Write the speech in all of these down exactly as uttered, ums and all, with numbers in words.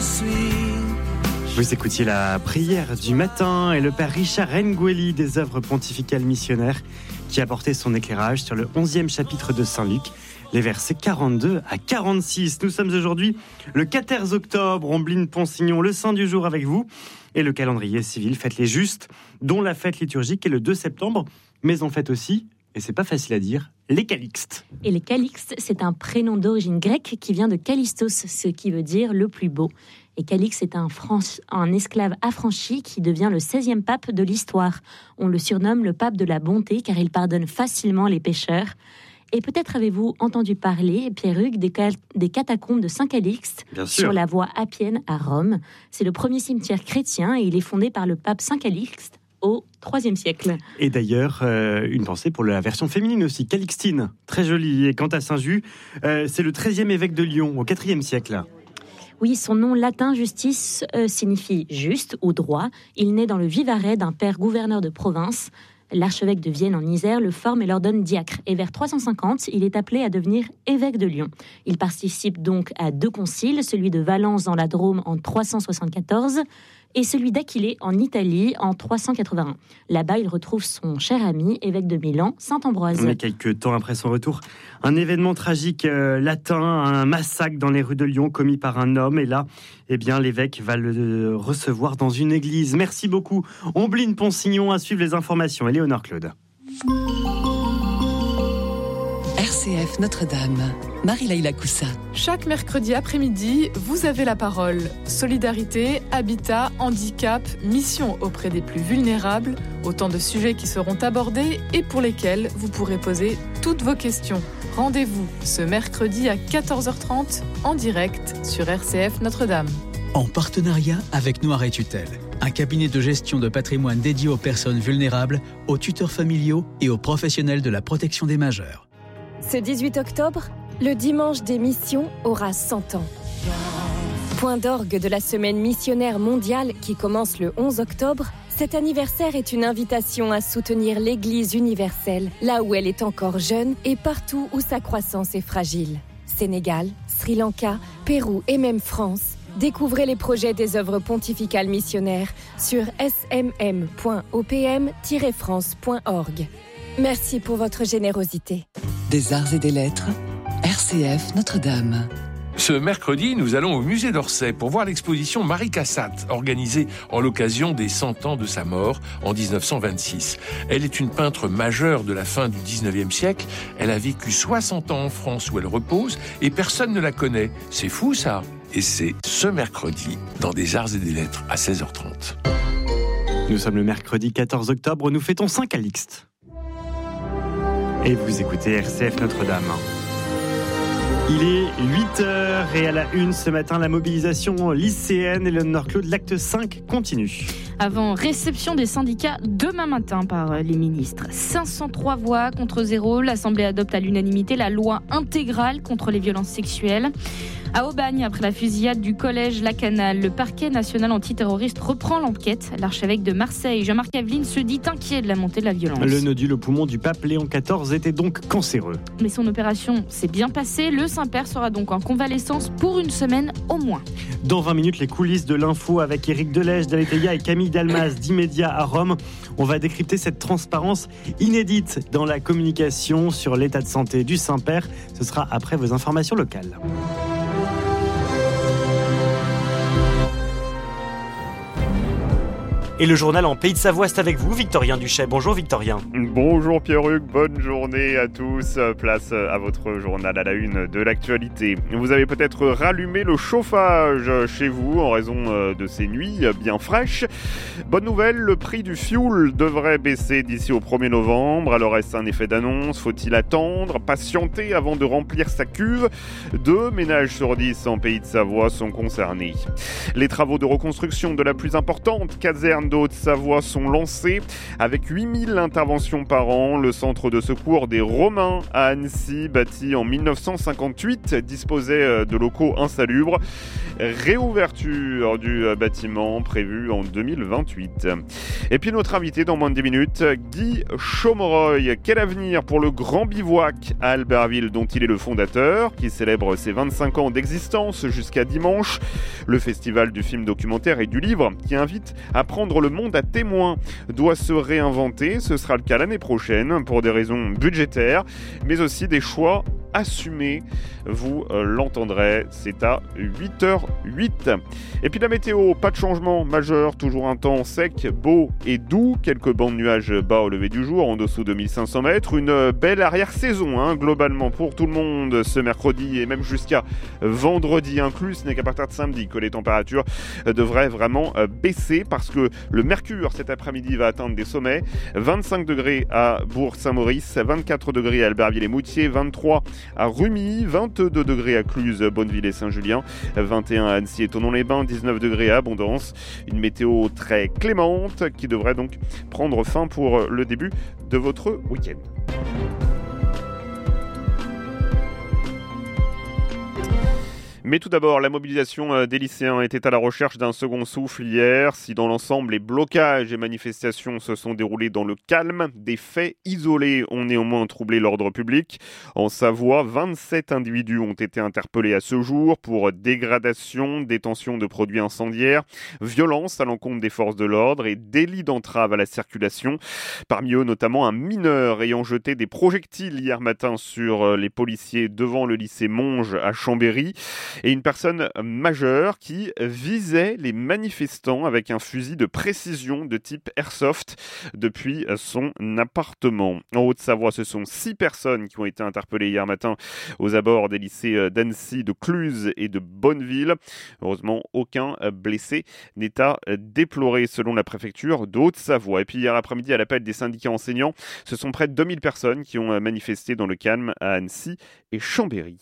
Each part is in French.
Vous écoutiez la prière du matin et le père Richard Ngueli des œuvres pontificales missionnaires qui a porté son éclairage sur le onzième chapitre de Saint Luc, les versets quarante-deux à quarante-six. Nous sommes aujourd'hui le quatorze octobre, Ombline Ponsignon, le saint du jour avec vous, et le calendrier civil fête les justes, dont la fête liturgique est le deux septembre, mais on fête aussi, et c'est pas facile à dire, les Calixtes. Et les Calixtes, c'est un prénom d'origine grecque qui vient de Callistos, ce qui veut dire le plus beau. Et Calixte est un, France, un esclave affranchi qui devient le seizième pape de l'histoire. On le surnomme le pape de la bonté car il pardonne facilement les pécheurs. Et peut-être avez-vous entendu parler, Pierre-Hugues, des, cal- des catacombes de Saint-Calixte sur la voie Appienne à Rome. C'est le premier cimetière chrétien et il est fondé par le pape Saint-Calixte au troisième siècle. Et d'ailleurs, euh, une pensée pour la version féminine aussi, Calixtine, très jolie. Et quant à Saint-Just, euh, c'est le treizième évêque de Lyon au quatrième siècle. Oui, son nom latin justice euh, signifie juste ou droit. Il naît dans le Vivarais d'un père gouverneur de province. L'archevêque de Vienne en Isère le forme et l'ordonne diacre. Et vers trois cent cinquante, il est appelé à devenir évêque de Lyon. Il participe donc à deux conciles, celui de Valence dans la Drôme en trois cent soixante-quatorze et celui d'Aquilée en Italie en trois cent quatre-vingt-un. Là-bas, il retrouve son cher ami, évêque de Milan, saint Ambroise. Mais quelques temps après son retour, un événement tragique euh, latin, un massacre dans les rues de Lyon commis par un homme. Et là, eh bien, l'évêque va le recevoir dans une église. Merci beaucoup. Ombline Ponsignon, à suivre les informations. Éléonore Claude. R C F Notre-Dame, Marie-Laïla Coussa. Chaque mercredi après-midi, vous avez la parole. Solidarité, habitat, handicap, mission auprès des plus vulnérables, autant de sujets qui seront abordés et pour lesquels vous pourrez poser toutes vos questions. Rendez-vous ce mercredi à quatorze heures trente en direct sur R C F Notre-Dame. En partenariat avec Noir et Tutelle, un cabinet de gestion de patrimoine dédié aux personnes vulnérables, aux tuteurs familiaux et aux professionnels de la protection des majeurs. Ce dix-huit octobre, le dimanche des missions aura cent ans. Point d'orgue de la semaine missionnaire mondiale qui commence le onze octobre, cet anniversaire est une invitation à soutenir l'Église universelle, là où elle est encore jeune et partout où sa croissance est fragile. Sénégal, Sri Lanka, Pérou et même France. Découvrez les projets des œuvres pontificales missionnaires sur s m m point o p m tiret france point org. Merci pour votre générosité. Des arts et des lettres, R C F Notre-Dame. Ce mercredi, nous allons au musée d'Orsay pour voir l'exposition Marie Cassatt, organisée en l'occasion des cent ans de sa mort en dix-neuf cent vingt-six. Elle est une peintre majeure de la fin du dix-neuvième siècle. Elle a vécu soixante ans en France où elle repose et personne ne la connaît. C'est fou ça. Et c'est ce mercredi dans Des arts et des lettres à seize heures trente. Nous sommes le mercredi quatorze octobre, nous fêtons Saint Calixte. Et vous écoutez R C F Notre-Dame. Il est huit heures et à la une ce matin, la mobilisation lycéenne. Éléonore Claude, l'acte cinq continue. Avant réception des syndicats demain matin par les ministres. cinq cent trois voix contre zéro. L'Assemblée adopte à l'unanimité la loi intégrale contre les violences sexuelles. À Aubagne, après la fusillade du collège Lacanal, le parquet national antiterroriste reprend l'enquête. L'archevêque de Marseille, Jean-Marc Aveline, se dit inquiet de la montée de la violence. Le nodule au poumon du pape Léon quatorze était donc cancéreux. Mais son opération s'est bien passée. Le Saint-Père sera donc en convalescence pour une semaine au moins. Dans vingt minutes, les coulisses de l'info avec Éric Delège, d'Aletheia et Camille Dalmas d'Immédiat à Rome. On va décrypter cette transparence inédite dans la communication sur l'état de santé du Saint-Père. Ce sera après vos informations locales. Et le journal en Pays de Savoie, c'est avec vous, Victorien Duchet. Bonjour Victorien. Bonjour Pierre-Hugues, bonne journée à tous. Place à votre journal à la une de l'actualité. Vous avez peut-être rallumé le chauffage chez vous en raison de ces nuits bien fraîches. Bonne nouvelle, le prix du fioul devrait baisser d'ici au premier novembre. Alors est-ce un effet d'annonce ? Faut-il attendre, patienter avant de remplir sa cuve ? Deux ménages sur dix en Pays de Savoie sont concernés. Les travaux de reconstruction de la plus importante caserne casernes de Haute-Savoie sont lancées avec huit mille interventions par an. Le centre de secours des Romains à Annecy, bâti en mille neuf cent cinquante-huit, disposait de locaux insalubres. Réouverture du bâtiment prévue en deux mille vingt-huit. Et puis notre invité dans moins de dix minutes, Guy Chaumeroy. Quel avenir pour le Grand Bivouac à Albertville, dont il est le fondateur, qui célèbre ses vingt-cinq ans d'existence jusqu'à dimanche. Le festival du film documentaire et du livre, qui invite à prendre le monde à témoin, doit se réinventer. Ce sera le cas l'année prochaine pour des raisons budgétaires, mais aussi des choix assumés. Vous euh, l'entendrez, c'est à huit heures huit. Et puis la météo, pas de changement majeur, toujours un temps sec, beau et doux. Quelques bancs de nuages bas au lever du jour, en dessous de mille cinq cents mètres. Une belle arrière-saison, hein, globalement, pour tout le monde ce mercredi et même jusqu'à vendredi inclus. Ce n'est qu'à partir de samedi que les températures devraient vraiment baisser parce que le mercure cet après-midi va atteindre des sommets. vingt-cinq degrés à Bourg-Saint-Maurice, vingt-quatre degrés à Albertville et Moutier, vingt-trois à Rumi, vingt-deux degrés à Cluse, Bonneville et Saint-Julien, vingt et un à Annecy et Thonon-les-Bains, dix-neuf degrés à Abondance. Une météo très clémente qui devrait donc prendre fin pour le début de votre week-end. Mais tout d'abord, la mobilisation des lycéens était à la recherche d'un second souffle hier. Si dans l'ensemble, les blocages et manifestations se sont déroulés dans le calme, des faits isolés ont néanmoins troublé l'ordre public. En Savoie, vingt-sept individus ont été interpellés à ce jour pour dégradation, détention de produits incendiaires, violence à l'encontre des forces de l'ordre et délit d'entrave à la circulation. Parmi eux, notamment un mineur ayant jeté des projectiles hier matin sur les policiers devant le lycée Monge à Chambéry. Et une personne majeure qui visait les manifestants avec un fusil de précision de type airsoft depuis son appartement. En Haute-Savoie, ce sont six personnes qui ont été interpellées hier matin aux abords des lycées d'Annecy, de Cluse et de Bonneville. Heureusement, aucun blessé n'est à déplorer selon la préfecture de Haute-Savoie. Et puis hier après-midi, à l'appel des syndicats enseignants, ce sont près de deux mille personnes qui ont manifesté dans le calme à Annecy et Chambéry.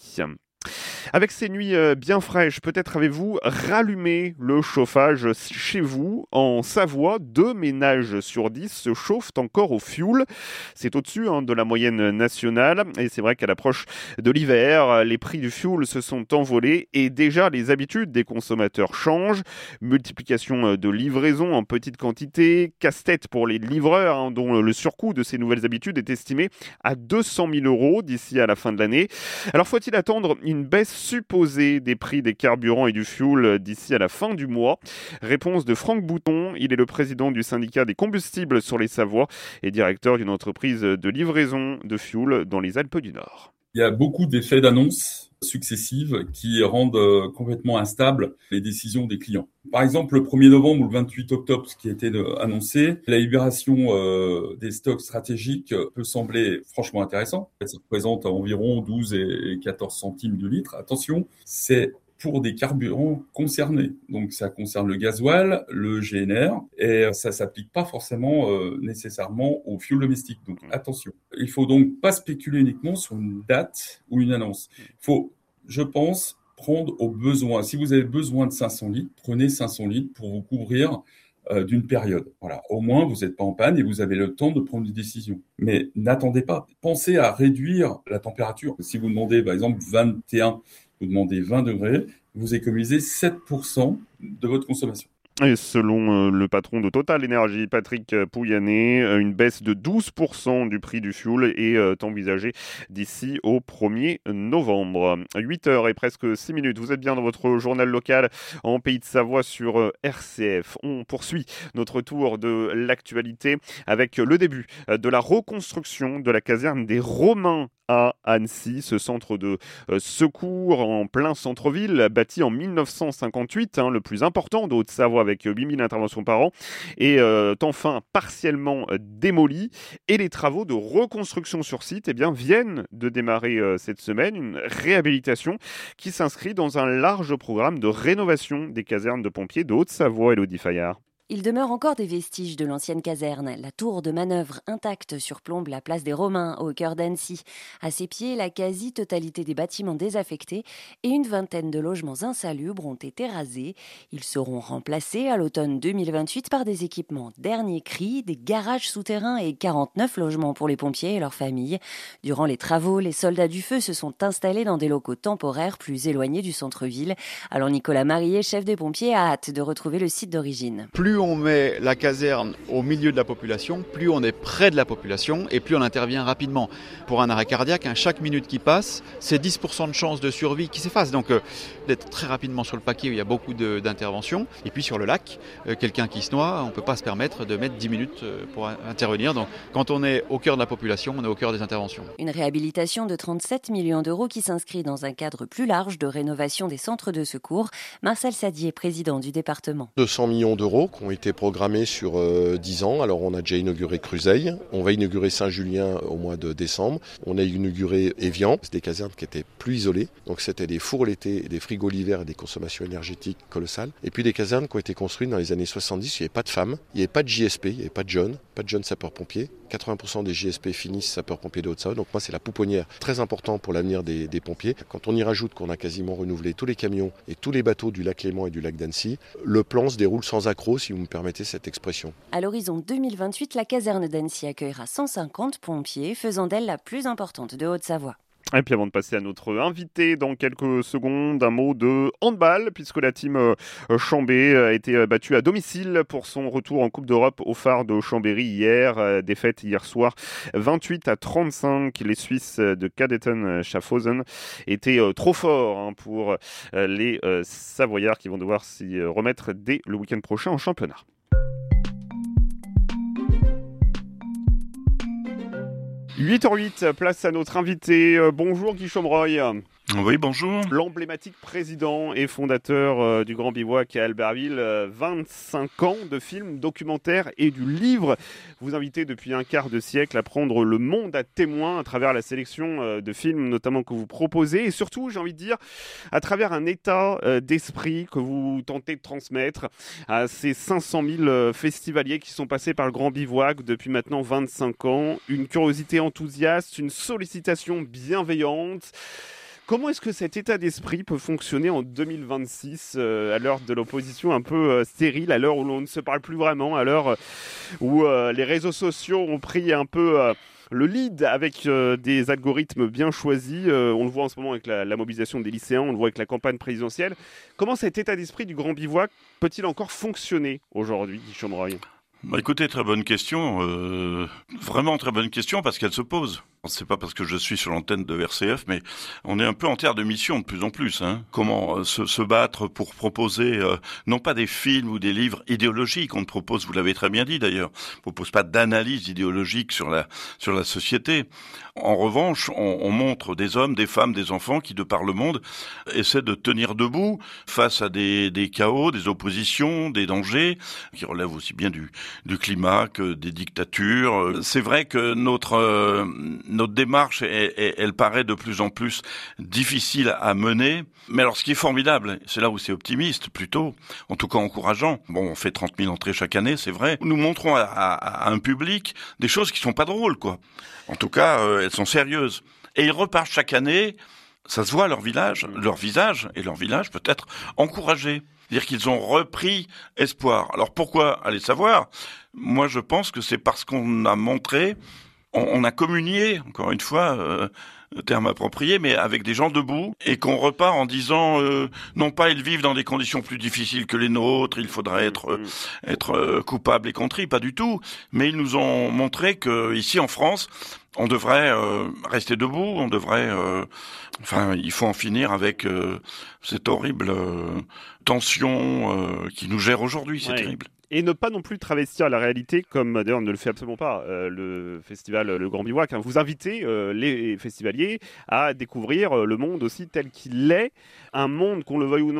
Avec ces nuits bien fraîches, peut-être avez-vous rallumé le chauffage chez vous. En Savoie, deux ménages sur dix se chauffent encore au fioul. C'est au-dessus hein, de la moyenne nationale. Et c'est vrai qu'à l'approche de l'hiver, les prix du fioul se sont envolés et déjà les habitudes des consommateurs changent. Multiplication de livraisons en petite quantité, casse-tête pour les livreurs hein, dont le surcoût de ces nouvelles habitudes est estimé à deux cent mille euros d'ici à la fin de l'année. Alors faut-il attendre une baisse supposée des prix des carburants et du fioul d'ici à la fin du mois? Réponse de Franck Bouton, il est le président du syndicat des combustibles sur les Savoies et directeur d'une entreprise de livraison de fioul dans les Alpes du Nord. Il y a beaucoup d'effets d'annonce successives qui rendent euh, complètement instables les décisions des clients. Par exemple, le premier novembre ou le vingt-huit octobre, ce qui a été euh, annoncé, la libération euh, des stocks stratégiques peut sembler franchement intéressant. Ça représente environ douze et quatorze centimes du litre. Attention, c'est pour des carburants concernés. Donc ça concerne le gasoil, le G N R, et ça s'applique pas forcément euh, nécessairement au fioul domestique. Donc attention. Il faut donc pas spéculer uniquement sur une date ou une annonce. Il faut, je pense, prendre au besoin. Si vous avez besoin de cinq cents litres, prenez cinq cents litres pour vous couvrir euh, d'une période. Voilà. Au moins, vous n'êtes pas en panne et vous avez le temps de prendre une décision. Mais n'attendez pas. Pensez à réduire la température. Si vous demandez, par exemple, vingt et un, vous demandez vingt degrés, vous économisez sept pour cent de votre consommation. Et selon euh, le patron de Total Énergie, Patrick Pouyanné, euh, une baisse de douze pour cent du prix du fioul est euh, envisagée d'ici au premier novembre. huit heures et presque six minutes, vous êtes bien dans votre journal local en Pays de Savoie sur euh, R C F. On poursuit notre tour de l'actualité avec le début de la reconstruction de la caserne des Romains à Annecy, ce centre de euh, secours en plein centre-ville, bâti en mille neuf cent cinquante-huit, hein, le plus important de Haute-Savoie avec huit mille interventions par an, est euh, enfin partiellement euh, démoli. Et les travaux de reconstruction sur site eh bien, viennent de démarrer euh, cette semaine, une réhabilitation qui s'inscrit dans un large programme de rénovation des casernes de pompiers de Haute-Savoie. Élodie Fayard. il demeure encore des vestiges de l'ancienne caserne. La tour de manœuvre intacte surplombe la place des Romains, au cœur d'Annecy. À ses pieds, la quasi-totalité des bâtiments désaffectés et une vingtaine de logements insalubres ont été rasés. Ils seront remplacés à l'automne deux mille vingt-huit par des équipements dernier cri, des garages souterrains et quarante-neuf logements pour les pompiers et leurs familles. Durant les travaux, les soldats du feu se sont installés dans des locaux temporaires plus éloignés du centre-ville. Alors Nicolas Marillet, chef des pompiers, a hâte de retrouver le site d'origine. Plus on met la caserne au milieu de la population, plus on est près de la population et plus on intervient rapidement. Pour un arrêt cardiaque, hein, chaque minute qui passe, c'est dix pour cent de chance de survie qui s'efface. Donc euh, d'être très rapidement sur le paquet où il y a beaucoup de, d'interventions. Et puis sur le lac, euh, quelqu'un qui se noie, on ne peut pas se permettre de mettre dix minutes euh, pour intervenir. Donc quand on est au cœur de la population, on est au cœur des interventions. Une réhabilitation de trente-sept millions d'euros qui s'inscrit dans un cadre plus large de rénovation des centres de secours. Marcel Sadier, président du département. deux cents millions d'euros qui ont été programmés sur euh, dix ans. Alors on a déjà inauguré Cruseille, on va inaugurer Saint-Julien au mois de décembre. On a inauguré Évian, c'est des casernes qui étaient plus isolées. Donc c'était des fours l'été, des frigos l'hiver et des consommations énergétiques colossales. Et puis des casernes qui ont été construites dans les années soixante-dix, il n'y avait pas de femmes, il n'y avait pas de J S P, il n'y avait pas de jeunes, pas de jeunes sapeurs-pompiers. quatre-vingts pour cent des J S P finissent sapeurs-pompiers de Haute-Savoie. Donc moi c'est la pouponnière, très important pour l'avenir des, des pompiers. Quand on y rajoute qu'on a quasiment renouvelé tous les camions et tous les bateaux du lac Léman et du lac d'Annecy, le plan se déroule sans accroc, si vous me permettez cette expression. À l'horizon deux mille vingt-huit, la caserne d'Annecy accueillera cent cinquante pompiers, faisant d'elle la plus importante de Haute-Savoie. Et puis avant de passer à notre invité dans quelques secondes, un mot de handball, puisque la team euh, Chambé a été battue à domicile pour son retour en Coupe d'Europe au phare de Chambéry hier. Euh, défaite hier soir vingt-huit à trente-cinq. Les Suisses de Cadetten Schaffhausen étaient euh, trop forts hein, pour euh, les euh, Savoyards qui vont devoir s'y remettre dès le week-end prochain en championnat. huit heures zéro huit, place à notre invité. Euh, bonjour Guy Chomroy. Oui, bonjour. L'emblématique président et fondateur euh, du Grand Bivouac à Albertville, euh, vingt-cinq ans de films, documentaires et du livre. Vous invitez depuis un quart de siècle à prendre le monde à témoin à travers la sélection euh, de films notamment que vous proposez et surtout, j'ai envie de dire, à travers un état euh, d'esprit que vous tentez de transmettre à ces cinq cent mille euh, festivaliers qui sont passés par le Grand Bivouac depuis maintenant vingt-cinq ans. Une curiosité enthousiaste, une sollicitation bienveillante. Comment est-ce que cet état d'esprit peut fonctionner en deux mille vingt-six, euh, à l'heure de l'opposition un peu euh, stérile, à l'heure où l'on ne se parle plus vraiment, à l'heure où euh, les réseaux sociaux ont pris un peu euh, le lead avec euh, des algorithmes bien choisis. Euh, on le voit en ce moment avec la, la mobilisation des lycéens, on le voit avec la campagne présidentielle. Comment cet état d'esprit du Grand Bivouac peut-il encore fonctionner aujourd'hui, Guy Chomroy ? Bah écoutez, très bonne question, euh, vraiment très bonne question parce qu'elle se pose. C'est pas parce que je suis sur l'antenne de R C F, mais on est un peu en terre de mission de plus en plus. Hein. Comment euh, se, se battre pour proposer, euh, non pas des films ou des livres idéologiques, on ne propose, vous l'avez très bien dit d'ailleurs, on ne propose pas d'analyse idéologique sur la sur la société. En revanche, on, on montre des hommes, des femmes, des enfants qui, de par le monde, essaient de tenir debout face à des, des chaos, des oppositions, des dangers, qui relèvent aussi bien du, du climat que des dictatures. C'est vrai que notre... Euh, Notre démarche, elle, elle, elle paraît de plus en plus difficile à mener. Mais alors, ce qui est formidable, c'est là où c'est optimiste, plutôt, en tout cas encourageant. Bon, on fait trente mille entrées chaque année, c'est vrai. Nous montrons à, à, à un public des choses qui sont pas drôles, quoi. En tout cas, euh, elles sont sérieuses. Et ils repartent chaque année, ça se voit, leur village, leur visage, et leur village peut être encouragé. C'est-à-dire qu'ils ont repris espoir. Alors pourquoi? Allez savoir. Moi, je pense que c'est parce qu'on a montré... On a communié, encore une fois, euh, terme approprié, mais avec des gens debout, et qu'on repart en disant, euh, non pas ils vivent dans des conditions plus difficiles que les nôtres, il faudrait être euh, être euh, coupable et contrit, pas du tout, mais ils nous ont montré que ici en France, on devrait euh, rester debout, on devrait, euh, enfin, il faut en finir avec euh, cette horrible euh, tension euh, qui nous gère aujourd'hui, c'est ouais. terrible. Et ne pas non plus travestir la réalité, comme d'ailleurs ne le fait absolument pas euh, le festival Le Grand Bivouac. Hein. Vous invitez euh, les festivaliers à découvrir le monde aussi tel qu'il est. Un monde, qu'on le veuille ou non,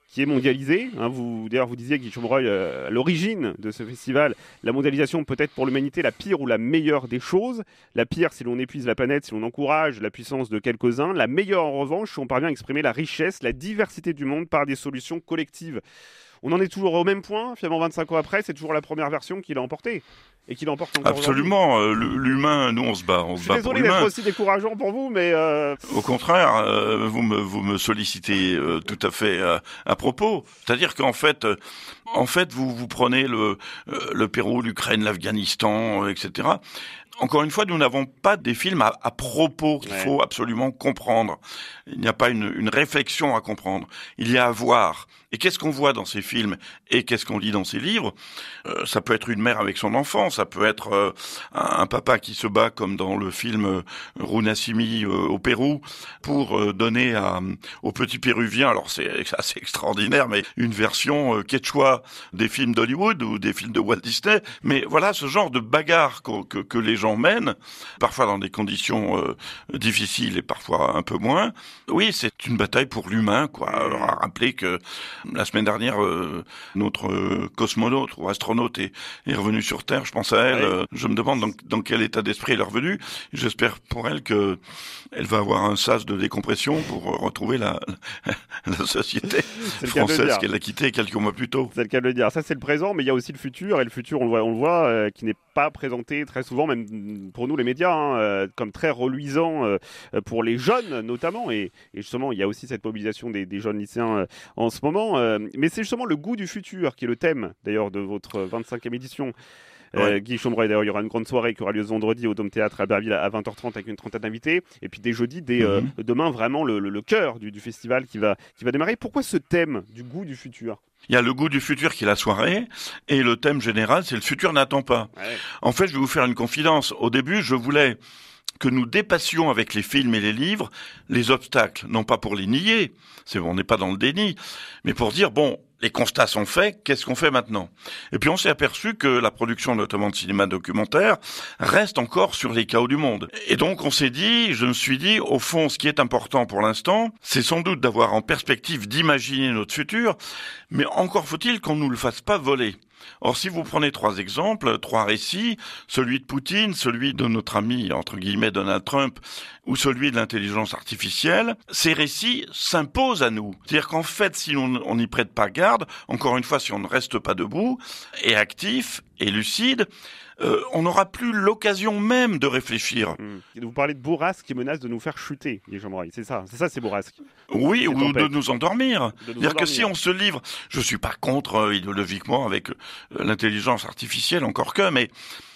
qui est mondialisé. Hein, vous, d'ailleurs, vous disiez, Guy Chomroy, euh, à l'origine de ce festival, la mondialisation peut être pour l'humanité la pire ou la meilleure des choses. La pire, si l'on épuise la planète, si l'on encourage la puissance de quelques-uns. La meilleure, en revanche, si on parvient à exprimer la richesse, la diversité du monde par des solutions collectives. On en est toujours au même point, finalement vingt-cinq ans après, c'est toujours la première version qui l'a emporté. Et qui l'emporte encore Absolument, euh, l'humain, nous on se bat, on Je se suis bat désolé pour l'humain. d'être aussi décourageant pour vous, mais... Euh... Au contraire, euh, vous, me, vous me sollicitez euh, tout à fait euh, à propos. C'est-à-dire qu'en fait, euh, en fait vous, vous prenez le, euh, le Pérou, l'Ukraine, l'Afghanistan, euh, et cetera. Encore une fois, nous n'avons pas des films à, à propos qu'il ouais. faut absolument comprendre. Il n'y a pas une, une réflexion à comprendre. Il y a à voir. Et qu'est-ce qu'on voit dans ces films et qu'est-ce qu'on lit dans ces livres ? euh, Ça peut être une mère avec son enfant, ça peut être euh, un, un papa qui se bat comme dans le film euh, Runasimi euh, au Pérou pour euh, donner à, aux petits Péruviens, alors c'est assez extraordinaire, mais une version euh, quechua des films d'Hollywood ou des films de Walt Disney. Mais voilà ce genre de bagarre que, que, que les gens mènent, parfois dans des conditions euh, difficiles et parfois un peu moins. Oui, c'est une bataille pour l'humain, quoi. Alors, à rappeler que la semaine dernière, euh, notre euh, cosmonaute ou astronaute est, est revenu sur Terre. Je pense à elle. Euh, je me demande dans, dans quel état d'esprit elle est revenue. J'espère pour elle que elle va avoir un sas de décompression pour retrouver la, la, la société française qu'elle a quittée quelques mois plus tôt. C'est le cas de le dire. Ça, c'est le présent, mais il y a aussi le futur. Et le futur, on le voit, on le voit euh, qui n'est pas présenté très souvent, même pour nous les médias, hein, euh, comme très reluisant euh, pour les jeunes notamment. Et, et justement, il y a aussi cette mobilisation des, des jeunes lycéens euh, en ce moment. Euh, mais c'est justement le goût du futur qui est le thème d'ailleurs de votre vingt-cinquième édition. Euh, ouais. Guy Chomroy, d'ailleurs, il y aura une grande soirée qui aura lieu ce vendredi au Dôme Théâtre à Albertville à vingt heures trente avec une trentaine d'invités. Et puis dès jeudi, dès euh, mm-hmm. demain, vraiment le, le, le cœur du, du festival qui va, qui va démarrer. Pourquoi ce thème du goût du futur ? Il y a le goût du futur qui est la soirée, et le thème général, c'est le futur n'attend pas. Ouais. En fait, je vais vous faire une confidence. Au début, je voulais que nous dépassions avec les films et les livres les obstacles, non pas pour les nier, c'est, on n'est pas dans le déni, mais pour dire, bon, les constats sont faits, qu'est-ce qu'on fait maintenant ? Et puis on s'est aperçu que la production, notamment de cinéma documentaire, reste encore sur les chaos du monde. Et donc on s'est dit, je me suis dit, au fond, ce qui est important pour l'instant, c'est sans doute d'avoir en perspective d'imaginer notre futur, mais encore faut-il qu'on ne nous le fasse pas voler. Or, si vous prenez trois exemples, trois récits, celui de Poutine, celui de notre ami, entre guillemets, Donald Trump, ou celui de l'intelligence artificielle, ces récits s'imposent à nous. C'est-à-dire qu'en fait, si on n'y prête pas garde, encore une fois, si on ne reste pas debout, et actif, et lucide, euh, on n'aura plus l'occasion même de réfléchir. Mmh. Vous parlez de bourrasque qui menace de nous faire chuter, Guy Chomroy. C'est ça, c'est ça, c'est bourrasque. Oui, ou de nous endormir. C'est-à-dire que si on se livre, je suis pas contre euh, idéologiquement avec euh, l'intelligence artificielle, encore que, mais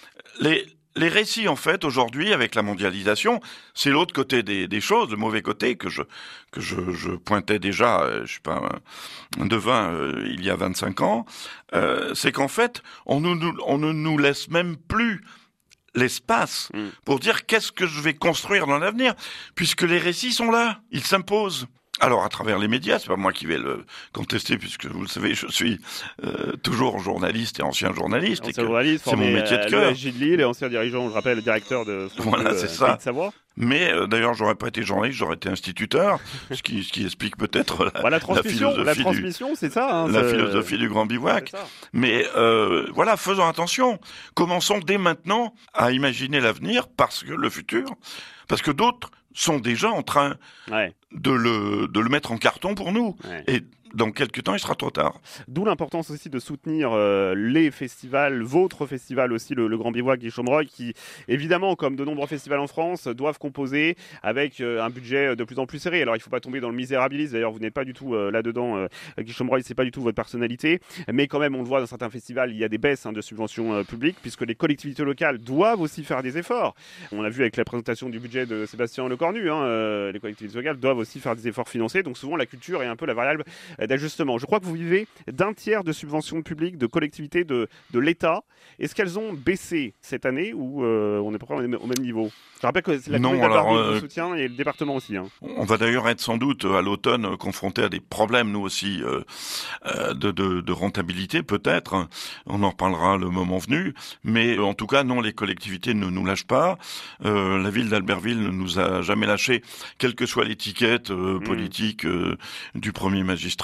les Les récits, en fait, aujourd'hui, avec la mondialisation, c'est l'autre côté des, des choses, le mauvais côté que je que je, je pointais déjà, euh, je suis pas un, un devin, euh, il y a vingt-cinq ans, euh, c'est qu'en fait, on, nous, on ne nous laisse même plus l'espace mmh. pour dire qu'est-ce que je vais construire dans l'avenir, puisque les récits sont là, ils s'imposent. Alors, à travers les médias, c'est pas moi qui vais le contester, puisque vous le savez, je suis euh, toujours journaliste et ancien journaliste. Ancien et journaliste, c'est mon métier de cœur. L'E S J de Lille et ancien dirigeant, je rappelle, le directeur de France voilà, c'est ça. de Savoie. Mais euh, d'ailleurs, j'aurais pas été journaliste, j'aurais été instituteur, ce qui, ce qui explique peut-être la, voilà, la, la philosophie, la transmission, du, c'est ça. Hein, la philosophie du Grand Bivouac. Mais euh, voilà, faisons attention. Commençons dès maintenant à imaginer l'avenir, parce que le futur, parce que d'autres sont déjà en train ouais. de le de le mettre en carton pour nous. Ouais. Et dans quelques temps, il sera trop tard. D'où l'importance aussi de soutenir euh, les festivals, votre festival aussi, le, le Grand Bivouac Guy Chomroy, qui évidemment, comme de nombreux festivals en France, doivent composer avec euh, un budget de plus en plus serré. Alors il ne faut pas tomber dans le misérabilisme, d'ailleurs vous n'êtes pas du tout euh, là-dedans, euh, Guy Chomroy, c'est pas du tout votre personnalité, mais quand même on le voit dans certains festivals, il y a des baisses hein, de subventions euh, publiques, puisque les collectivités locales doivent aussi faire des efforts. On l'a vu avec la présentation du budget de Sébastien Lecornu, hein, euh, les collectivités locales doivent aussi faire des efforts financiers, donc souvent la culture est un peu la variable d'ajustement. Je crois que vous vivez d'un tiers de subventions publiques, de collectivités, de, de l'État. Est-ce qu'elles ont baissé cette année ou euh, on est à peu près au même, au même niveau ? Je rappelle que la commune d'Albertville euh, vous soutient et le département aussi. Hein. On va d'ailleurs être sans doute à l'automne confrontés à des problèmes, nous aussi, euh, euh, de, de, de rentabilité peut-être. On en reparlera le moment venu. Mais en tout cas, non, les collectivités ne nous lâchent pas. Euh, la ville d'Albertville ne nous a jamais lâchés, quelle que soit l'étiquette euh, mmh. politique euh, du premier magistrat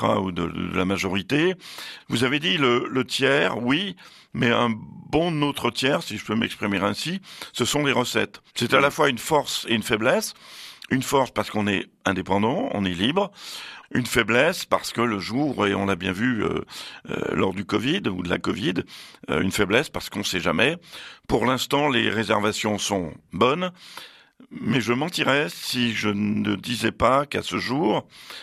ultra ou de, de la majorité. Vous avez dit le, le tiers, oui, mais un bon autre tiers, si je peux m'exprimer ainsi, ce sont les recettes. C'est à la fois une force et une faiblesse. Une force parce qu'on est indépendant, on est libre. Une faiblesse parce que le jour, et on l'a bien vu euh, euh, lors du Covid ou de la Covid, euh, une faiblesse parce qu'on ne sait jamais. Pour l'instant, les réservations sont bonnes, mais je mentirais si je ne disais pas qu'à ce jour,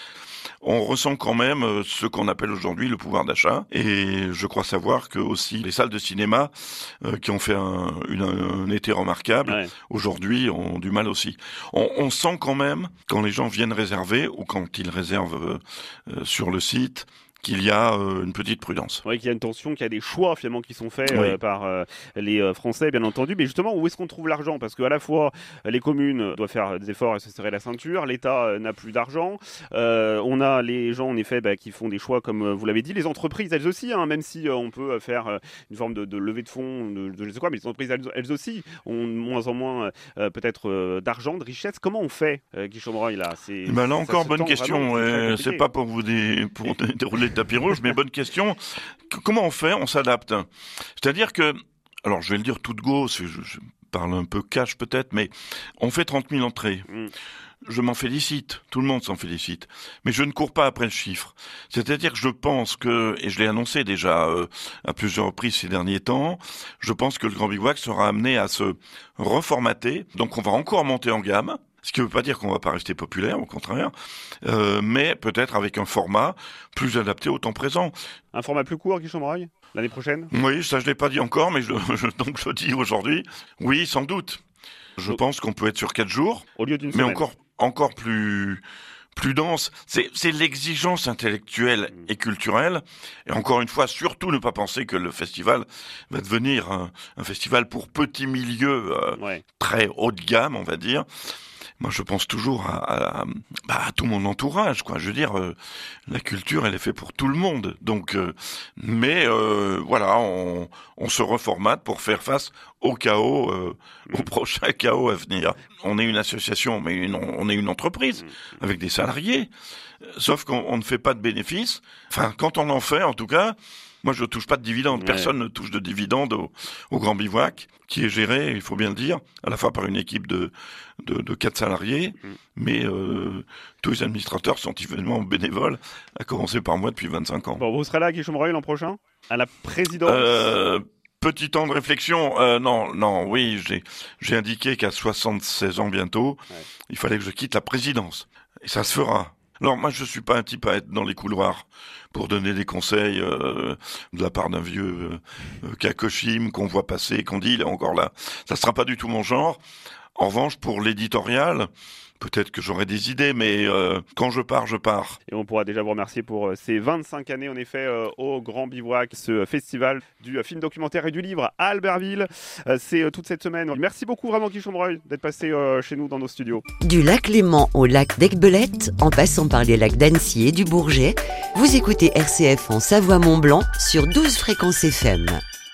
on ressent quand même ce qu'on appelle aujourd'hui le pouvoir d'achat. Et je crois savoir que aussi les salles de cinéma euh, qui ont fait un, une, un été remarquable, ouais. aujourd'hui ont du mal aussi. On, on sent quand même, quand les gens viennent réserver ou quand ils réservent euh, sur le site, qu'il y a euh, une petite prudence. Oui, qu'il y a une tension, qu'il y a des choix finalement qui sont faits oui. euh, par euh, les euh, Français, bien entendu. Mais justement, où est-ce qu'on trouve l'argent ? Parce qu'à la fois, les communes doivent faire des efforts et se serrer la ceinture, l'État euh, n'a plus d'argent. Euh, on a les gens, en effet, bah, qui font des choix, comme euh, vous l'avez dit. Les entreprises, elles aussi, hein, même si euh, on peut faire euh, une forme de, de levée de fonds, de, de je sais quoi, mais les entreprises, elles, elles aussi, ont de moins en moins euh, peut-être euh, d'argent, de richesse. Comment on fait, euh, Guy Chombreuil, là c'est, ben là encore, bonne question. Vraiment, euh, c'est pas pour vous dé... pour dérouler tapis rouge, mais bonne question. Comment on fait ? On s'adapte. C'est-à-dire que, alors je vais le dire tout de go, je, je parle un peu cash peut-être, mais on fait trente mille entrées. Mm. Je m'en félicite, tout le monde s'en félicite, mais je ne cours pas après le chiffre. C'est-à-dire que je pense que, et je l'ai annoncé déjà euh, à plusieurs reprises ces derniers temps, je pense que le Grand Bivouac sera amené à se reformater, donc on va encore monter en gamme. Ce qui ne veut pas dire qu'on ne va pas rester populaire, au contraire, euh, mais peut-être avec un format plus adapté au temps présent. Un format plus court, Guy Chombreuil, l'année prochaine ? Oui, ça je ne l'ai pas dit encore, mais je, je, donc je le dis aujourd'hui. Oui, sans doute. Je donc, pense qu'on peut être sur quatre jours, au lieu d'une mais semaine. encore, encore plus... plus dense. C'est, c'est l'exigence intellectuelle et culturelle. Et encore une fois, surtout ne pas penser que le festival va devenir un, un festival pour petits milieux euh, ouais. très haut de gamme, on va dire. Moi, je pense toujours à, à, bah, à tout mon entourage, quoi. Je veux dire, euh, la culture, elle est faite pour tout le monde. Donc, euh, mais euh, voilà, on, on se reformate pour faire face au chaos, euh, au prochain chaos à venir. On est une association, mais une, on est une entreprise avec des salariés. Sauf qu'on on ne fait pas de bénéfices. Enfin, quand on en fait, en tout cas. Moi, je ne touche pas de dividendes. Ouais. Personne ne touche de dividendes au, au Grand Bivouac, qui est géré, il faut bien le dire, à la fois par une équipe de, de, de quatre salariés, mmh. mais euh, tous les administrateurs sont évidemment bénévoles, à commencer par moi depuis vingt-cinq ans. Bon, vous serez là, Guy Chombreuil, l'an prochain, à la présidence euh, Petit temps de réflexion, euh, non, non, oui, j'ai, j'ai indiqué qu'à soixante-seize ans bientôt, ouais. il fallait que je quitte la présidence. Et ça se fera. Alors moi je suis pas un type à être dans les couloirs pour donner des conseils euh, de la part d'un vieux euh, Kakoshim qu'on voit passer, qu'on dit il est encore là. Ça sera pas du tout mon genre. En revanche pour l'éditorial, peut-être que j'aurai des idées, mais euh, quand je pars, je pars. Et on pourra déjà vous remercier pour euh, ces vingt-cinq années, en effet, euh, au Grand Bivouac, ce festival du euh, film documentaire et du livre à Albertville. Euh, c'est euh, toute cette semaine. Merci beaucoup vraiment, Guy Chombreuil, d'être passé euh, chez nous dans nos studios. Du lac Léman au lac d'Aiguebelette, en passant par les lacs d'Annecy et du Bourget, vous écoutez R C F en Savoie-Mont-Blanc sur douze fréquences F M.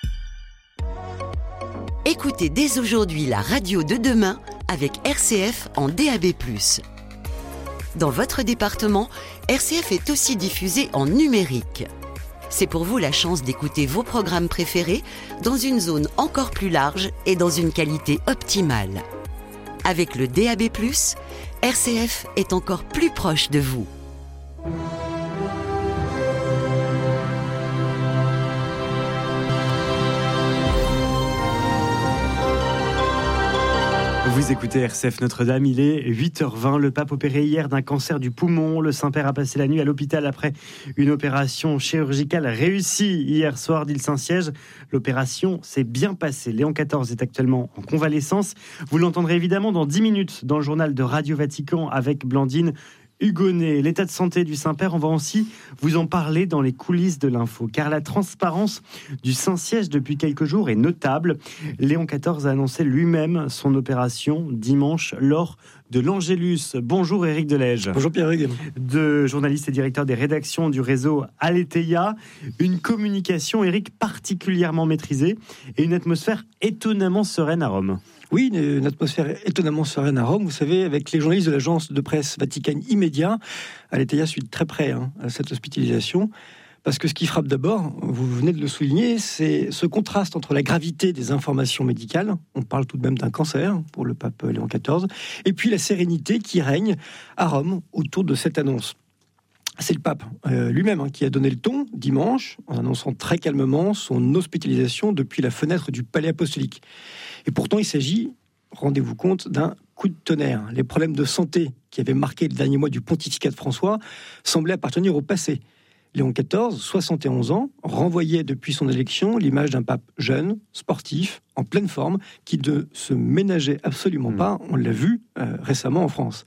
Écoutez dès aujourd'hui la radio de demain avec R C F en D A B plus. Dans votre département, R C F est aussi diffusé en numérique. C'est pour vous la chance d'écouter vos programmes préférés dans une zone encore plus large et dans une qualité optimale. Avec le D A B plus, R C F est encore plus proche de vous. Vous écoutez R C F Notre-Dame, il est huit heures vingt. Le pape opéré hier d'un cancer du poumon. Le Saint-Père a passé la nuit à l'hôpital après une opération chirurgicale réussie hier soir, dit le Saint-Siège. L'opération s'est bien passée. Léon quatorze est actuellement en convalescence. Vous l'entendrez évidemment dans dix minutes dans le journal de Radio Vatican avec Blandine Hugonnet. L'état de santé du Saint-Père, on va aussi vous en parler dans les coulisses de l'info, car la transparence du Saint-Siège depuis quelques jours est notable. Léon quatorze a annoncé lui-même son opération dimanche lors de l'Angélus. Bonjour Éric Delège. Bonjour Pierre-Hugues. De journaliste et directeur des rédactions du réseau Aletheia. Une communication, Éric, particulièrement maîtrisée et une atmosphère étonnamment sereine à Rome. Oui, une, une atmosphère étonnamment sereine à Rome. Vous savez, avec les journalistes de l'agence de presse Vatican Immédiat, Aletheia suit de très près hein, à cette hospitalisation. Parce que ce qui frappe d'abord, vous venez de le souligner, c'est ce contraste entre la gravité des informations médicales, on parle tout de même d'un cancer pour le pape Léon quatorze, et puis la sérénité qui règne à Rome autour de cette annonce. C'est le pape euh, lui-même hein, qui a donné le ton dimanche en annonçant très calmement son hospitalisation depuis la fenêtre du palais apostolique. Et pourtant il s'agit, rendez-vous compte, d'un coup de tonnerre. Les problèmes de santé qui avaient marqué le dernier mois du pontificat de François semblaient appartenir au passé. Léon quatorze, soixante et onze ans, renvoyait depuis son élection l'image d'un pape jeune, sportif, en pleine forme, qui ne se ménageait absolument pas. On l'a vu euh, récemment en France.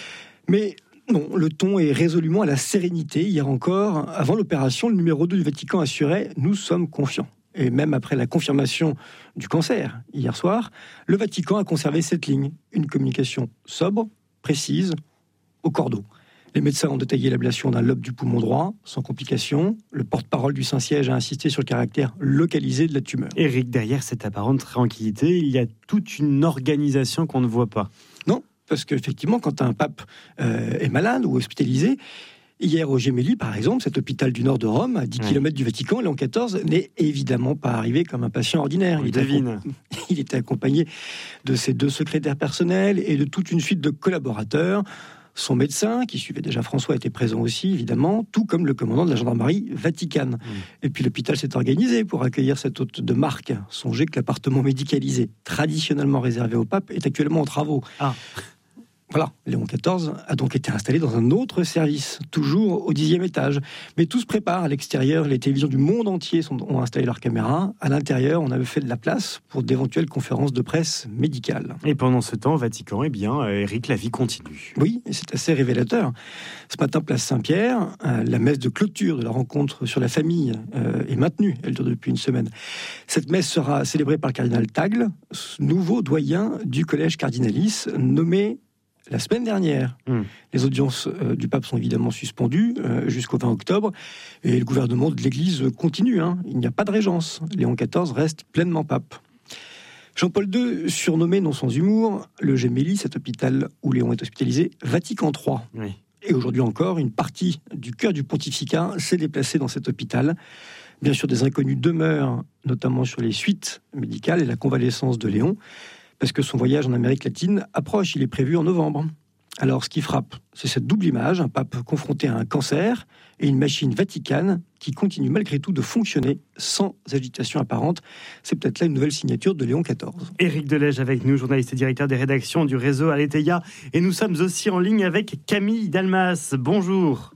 Mais non, le ton est résolument à la sérénité. Hier encore, avant l'opération, le numéro deux du Vatican assurait « Nous sommes confiants ». Et même après la confirmation du cancer hier soir, le Vatican a conservé cette ligne. Une communication sobre, précise, au cordeau. Les médecins ont détaillé l'ablation d'un lobe du poumon droit, sans complications. Le porte-parole du Saint-Siège a insisté sur le caractère localisé de la tumeur. Éric, derrière cette apparente tranquillité, il y a toute une organisation qu'on ne voit pas. Non, parce qu'effectivement, quand un pape euh, est malade ou hospitalisé, hier au Gemelli, par exemple, cet hôpital du nord de Rome, à dix oui. kilomètres du Vatican, Léon quatorze n'est évidemment pas arrivé comme un patient ordinaire. On il, était accom- il était accompagné de ses deux secrétaires personnels et de toute une suite de collaborateurs. Son médecin, qui suivait déjà François, était présent aussi, évidemment, tout comme le commandant de la gendarmerie Vaticane. Mmh. Et puis l'hôpital s'est organisé pour accueillir cet hôte de marque. Songez que l'appartement médicalisé, traditionnellement réservé au pape, est actuellement en travaux. Ah. Voilà, Léon quatorze a donc été installé dans un autre service, toujours au dixième étage. Mais tout se prépare à l'extérieur. Les télévisions du monde entier sont, ont installé leurs caméras. À l'intérieur, on avait fait de la place pour d'éventuelles conférences de presse médicales. Et pendant ce temps, au Vatican, eh bien, Éric, la vie continue. Oui, et c'est assez révélateur. Ce matin, place Saint-Pierre, euh, la messe de clôture de la rencontre sur la famille euh, est maintenue. Elle dure depuis une semaine. Cette messe sera célébrée par le cardinal Tagle, nouveau doyen du collège cardinalis, nommé la semaine dernière. Mmh. Les audiences euh, du pape sont évidemment suspendues euh, jusqu'au vingt octobre et le gouvernement de l'Église continue. Hein. Il n'y a pas de régence. Léon quatorze reste pleinement pape. Jean-Paul deux, surnommé non sans humour, le Gemelli, cet hôpital où Léon est hospitalisé, Vatican trois. Oui. Et aujourd'hui encore, une partie du cœur du pontificat s'est déplacée dans cet hôpital. Bien sûr, des inconnus demeurent, notamment sur les suites médicales et la convalescence de Léon, parce que son voyage en Amérique latine approche, il est prévu en novembre. Alors, ce qui frappe, c'est cette double image, un pape confronté à un cancer et une machine vaticane qui continue malgré tout de fonctionner sans agitation apparente. C'est peut-être là une nouvelle signature de Léon quatorze. Éric Delège avec nous, journaliste et directeur des rédactions du réseau Aletheia. Et nous sommes aussi en ligne avec Camille Dalmas. Bonjour.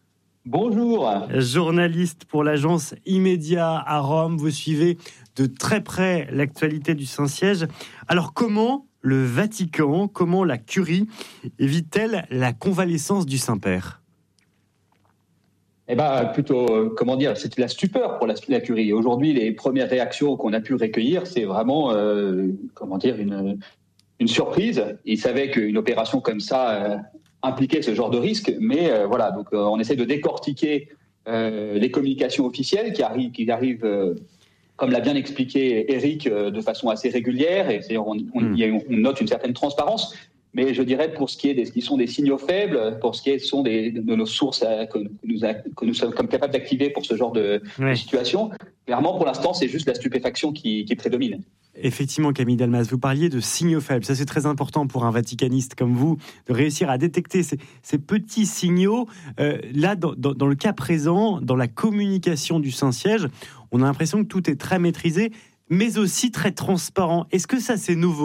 Bonjour. Journaliste pour l'agence Immédiat à Rome, vous suivez de très près l'actualité du Saint-Siège. Alors comment le Vatican, comment la Curie évite-t-elle la convalescence du Saint-Père ? Eh bien, plutôt, comment dire, c'est la stupeur pour la, la Curie. Aujourd'hui, les premières réactions qu'on a pu recueillir, c'est vraiment, euh, comment dire, une, une surprise. Ils savaient qu'une opération comme ça euh, impliquait ce genre de risque, mais euh, voilà, donc euh, on essaie de décortiquer euh, les communications officielles qui arrivent, qui arrivent euh, comme l'a bien expliqué Éric, euh, de façon assez régulière, et on, on, mm. on note une certaine transparence. Mais je dirais, pour ce qui est des, qui sont des signaux faibles, pour ce qui est, sont des, de nos sources à, que, nous a, que nous sommes comme capables d'activer pour ce genre de, ouais. de situation, clairement, pour l'instant, c'est juste la stupéfaction qui, qui prédomine. Effectivement, Camille Dalmas, vous parliez de signaux faibles. Ça, c'est très important pour un vaticaniste comme vous, de réussir à détecter ces, ces petits signaux. Euh, là, dans, dans, dans le cas présent, dans la communication du Saint-Siège, on a l'impression que tout est très maîtrisé, mais aussi très transparent. Est-ce que ça, c'est nouveau ?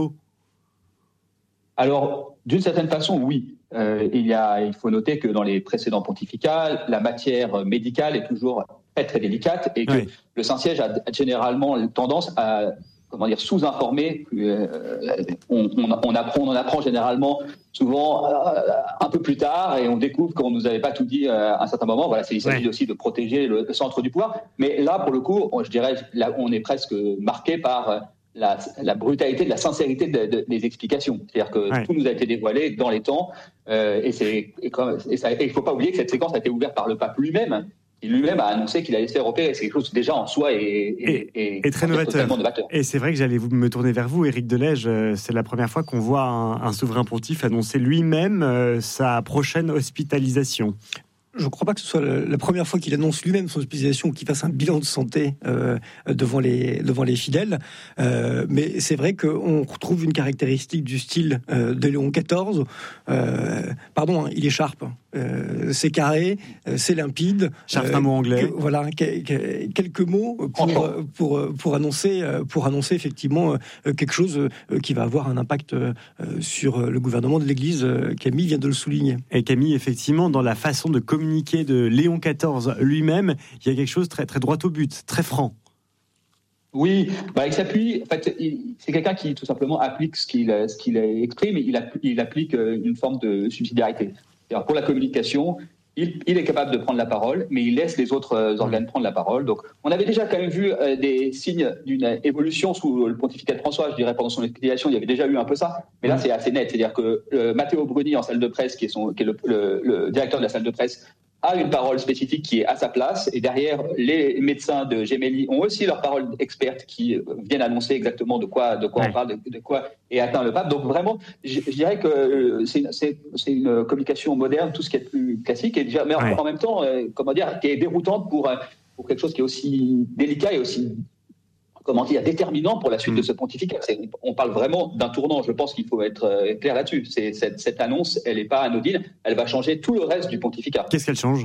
Alors, d'une certaine façon, oui. Euh, il, y a, il faut noter que dans les précédents pontificats, la matière médicale est toujours très, très délicate et que oui. le Saint-Siège a généralement tendance à comment dire, sous-informer. Euh, on, on, on, apprend, on en apprend généralement souvent euh, un peu plus tard et on découvre qu'on ne nous avait pas tout dit euh, à un certain moment. Voilà, c'est, il s'agit ouais. aussi de protéger le, le centre du pouvoir. Mais là, pour le coup, on, je dirais, là, on est presque marqué par la, la brutalité de la sincérité de, de, des explications. C'est-à-dire que ouais. tout nous a été dévoilé dans les temps. Euh, et, c'est, et, comme, et, ça, et il ne faut pas oublier que cette séquence a été ouverte par le pape lui-même, qui lui-même a annoncé qu'il allait se faire opérer. C'est quelque chose déjà en soi et, et, et, et très novateur. novateur. Et c'est vrai que j'allais vous me tourner vers vous, Éric Delège. C'est la première fois qu'on voit un, un souverain pontife annoncer lui-même euh, sa prochaine hospitalisation. Je ne crois pas que ce soit la première fois qu'il annonce lui-même son hospitalisation ou qu'il fasse un bilan de santé euh, devant, les, devant les fidèles. Euh, mais c'est vrai qu'on retrouve une caractéristique du style euh, de Léon quatorze. Euh, pardon, hein, il est sharp. Euh, c'est carré, euh, c'est limpide. Sharp, un mot anglais. Que, voilà, que, que, quelques mots pour, pour, pour, annoncer, pour annoncer effectivement quelque chose qui va avoir un impact sur le gouvernement de l'Église. Camille vient de le souligner. Et Camille, effectivement, dans la façon de communiquer de Léon quatorze lui-même, il y a quelque chose de très, très droit au but, très franc. Oui, bah, il s'appuie. En fait, il, c'est quelqu'un qui tout simplement applique ce qu'il, ce qu'il exprime, et il, il applique une forme de subsidiarité. C'est-à-dire pour la communication, il, il est capable de prendre la parole, mais il laisse les autres organes prendre la parole. Donc, on avait déjà quand même vu euh, des signes d'une évolution sous le pontificat de François. Je dirais pendant son explication, il y avait déjà eu un peu ça, mais là c'est assez net. C'est-à-dire que euh, Matteo Bruni en salle de presse, qui est, son, qui est le, le, le directeur de la salle de presse, a une parole spécifique qui est à sa place, et derrière, les médecins de Gemelli ont aussi leur parole experte qui viennent annoncer exactement de quoi, de quoi ouais. on parle, de, de quoi est atteint le pape. Donc vraiment, je, je dirais que c'est, c'est, c'est une communication moderne, tout ce qui est plus classique, et déjà, mais ouais. en, en même temps, euh, comment dire, qui est déroutante pour, pour quelque chose qui est aussi délicat et aussi, comment dire, déterminant pour la suite mmh. de ce pontificat. C'est, on parle vraiment d'un tournant. Je pense qu'il faut être clair là-dessus. C'est, cette, cette annonce, elle n'est pas anodine. Elle va changer tout le reste du pontificat. Qu'est-ce qu'elle change ?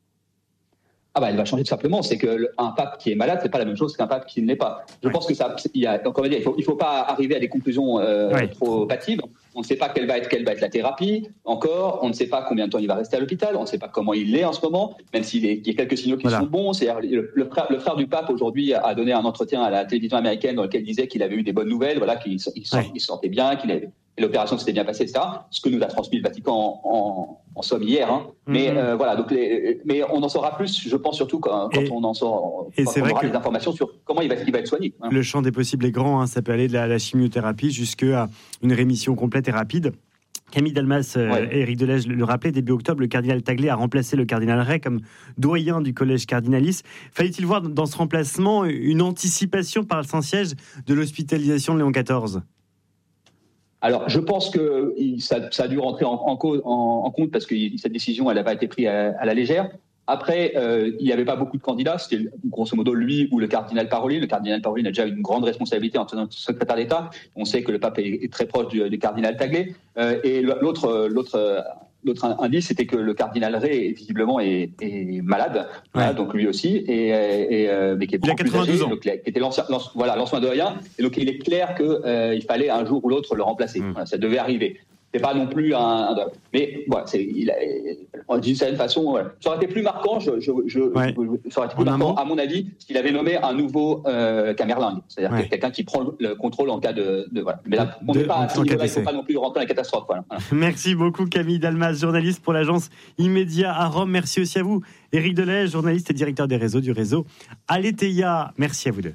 Ah bah, elle va changer tout simplement. C'est qu'un pape qui est malade, c'est pas la même chose qu'un pape qui ne l'est pas. Je ouais. pense que ça, il y a, comment dire, il faut, il faut pas arriver à des conclusions euh, ouais. trop hâtives. On ne sait pas quelle va être, quelle va être la thérapie encore. On ne sait pas combien de temps il va rester à l'hôpital. On ne sait pas comment il est en ce moment, même s'il est, il y a quelques signaux qui voilà. sont bons. C'est le, le, frère, le frère du pape aujourd'hui a donné un entretien à la télévision américaine dans lequel il disait qu'il avait eu des bonnes nouvelles, voilà, qu'il il, il, ouais. il se sentait bien, qu'il avait, l'opération s'était bien passée, et cetera. Ce que nous a transmis le Vatican en, en, en somme hier. Hein. Mais mm-hmm. euh, voilà, donc les, mais on en saura plus, je pense, surtout quand, quand et, on en sort, quand on aura des informations sur comment il va, il va être soigné. Hein. Le champ des possibles est grand. Hein. Ça peut aller de la, la chimiothérapie jusqu'à une rémission complète et rapide. Camille Delmas ouais. et Éric Delège le rappelaient, début octobre, le cardinal Taglé a remplacé le cardinal Ray comme doyen du collège cardinalis. Fallait-il voir dans ce remplacement une anticipation par le Saint-Siège de l'hospitalisation de Léon quatorze ? Alors, je pense que ça, ça a dû rentrer en, en, en, en compte parce que cette décision, elle n'a pas été prise à, à la légère. Après, euh, il n'y avait pas beaucoup de candidats. C'était grosso modo lui ou le cardinal Paroli. Le cardinal Paroli a déjà une grande responsabilité en tant que secrétaire d'État. On sait que le pape est, est très proche du, du cardinal Taglé. Euh, et l'autre, l'autre, l'autre indice, c'était que le cardinal Ray, visiblement, est, est malade. Ouais. Voilà, donc lui aussi. Et, et, et, mais qui est beaucoup plus âgé. Donc, qui était l'ancien, l'ancien, voilà, l'ancien doyen. Et donc, il est clair qu'il euh, fallait un jour ou l'autre le remplacer. Mmh. Voilà, ça devait arriver. C'est pas non plus un, un mais voilà, c'est, il a, d'une certaine façon, voilà. Ça aurait été plus marquant, je, je, je, ouais. je ça aurait été plus en marquant, à mon avis, s'il avait nommé un nouveau euh, Camerlingue, c'est-à-dire ouais. quelqu'un qui prend le contrôle en cas de, de voilà. Mais là, on n'est pas à ce niveau-là, il ne faut pas non plus rentrer dans la catastrophe. Voilà. Voilà. Merci beaucoup Camille Delmas, journaliste pour l'agence Immédiat à Rome. Merci aussi à vous, Éric Delège, journaliste et directeur des réseaux du réseau Aletheia. Merci à vous deux.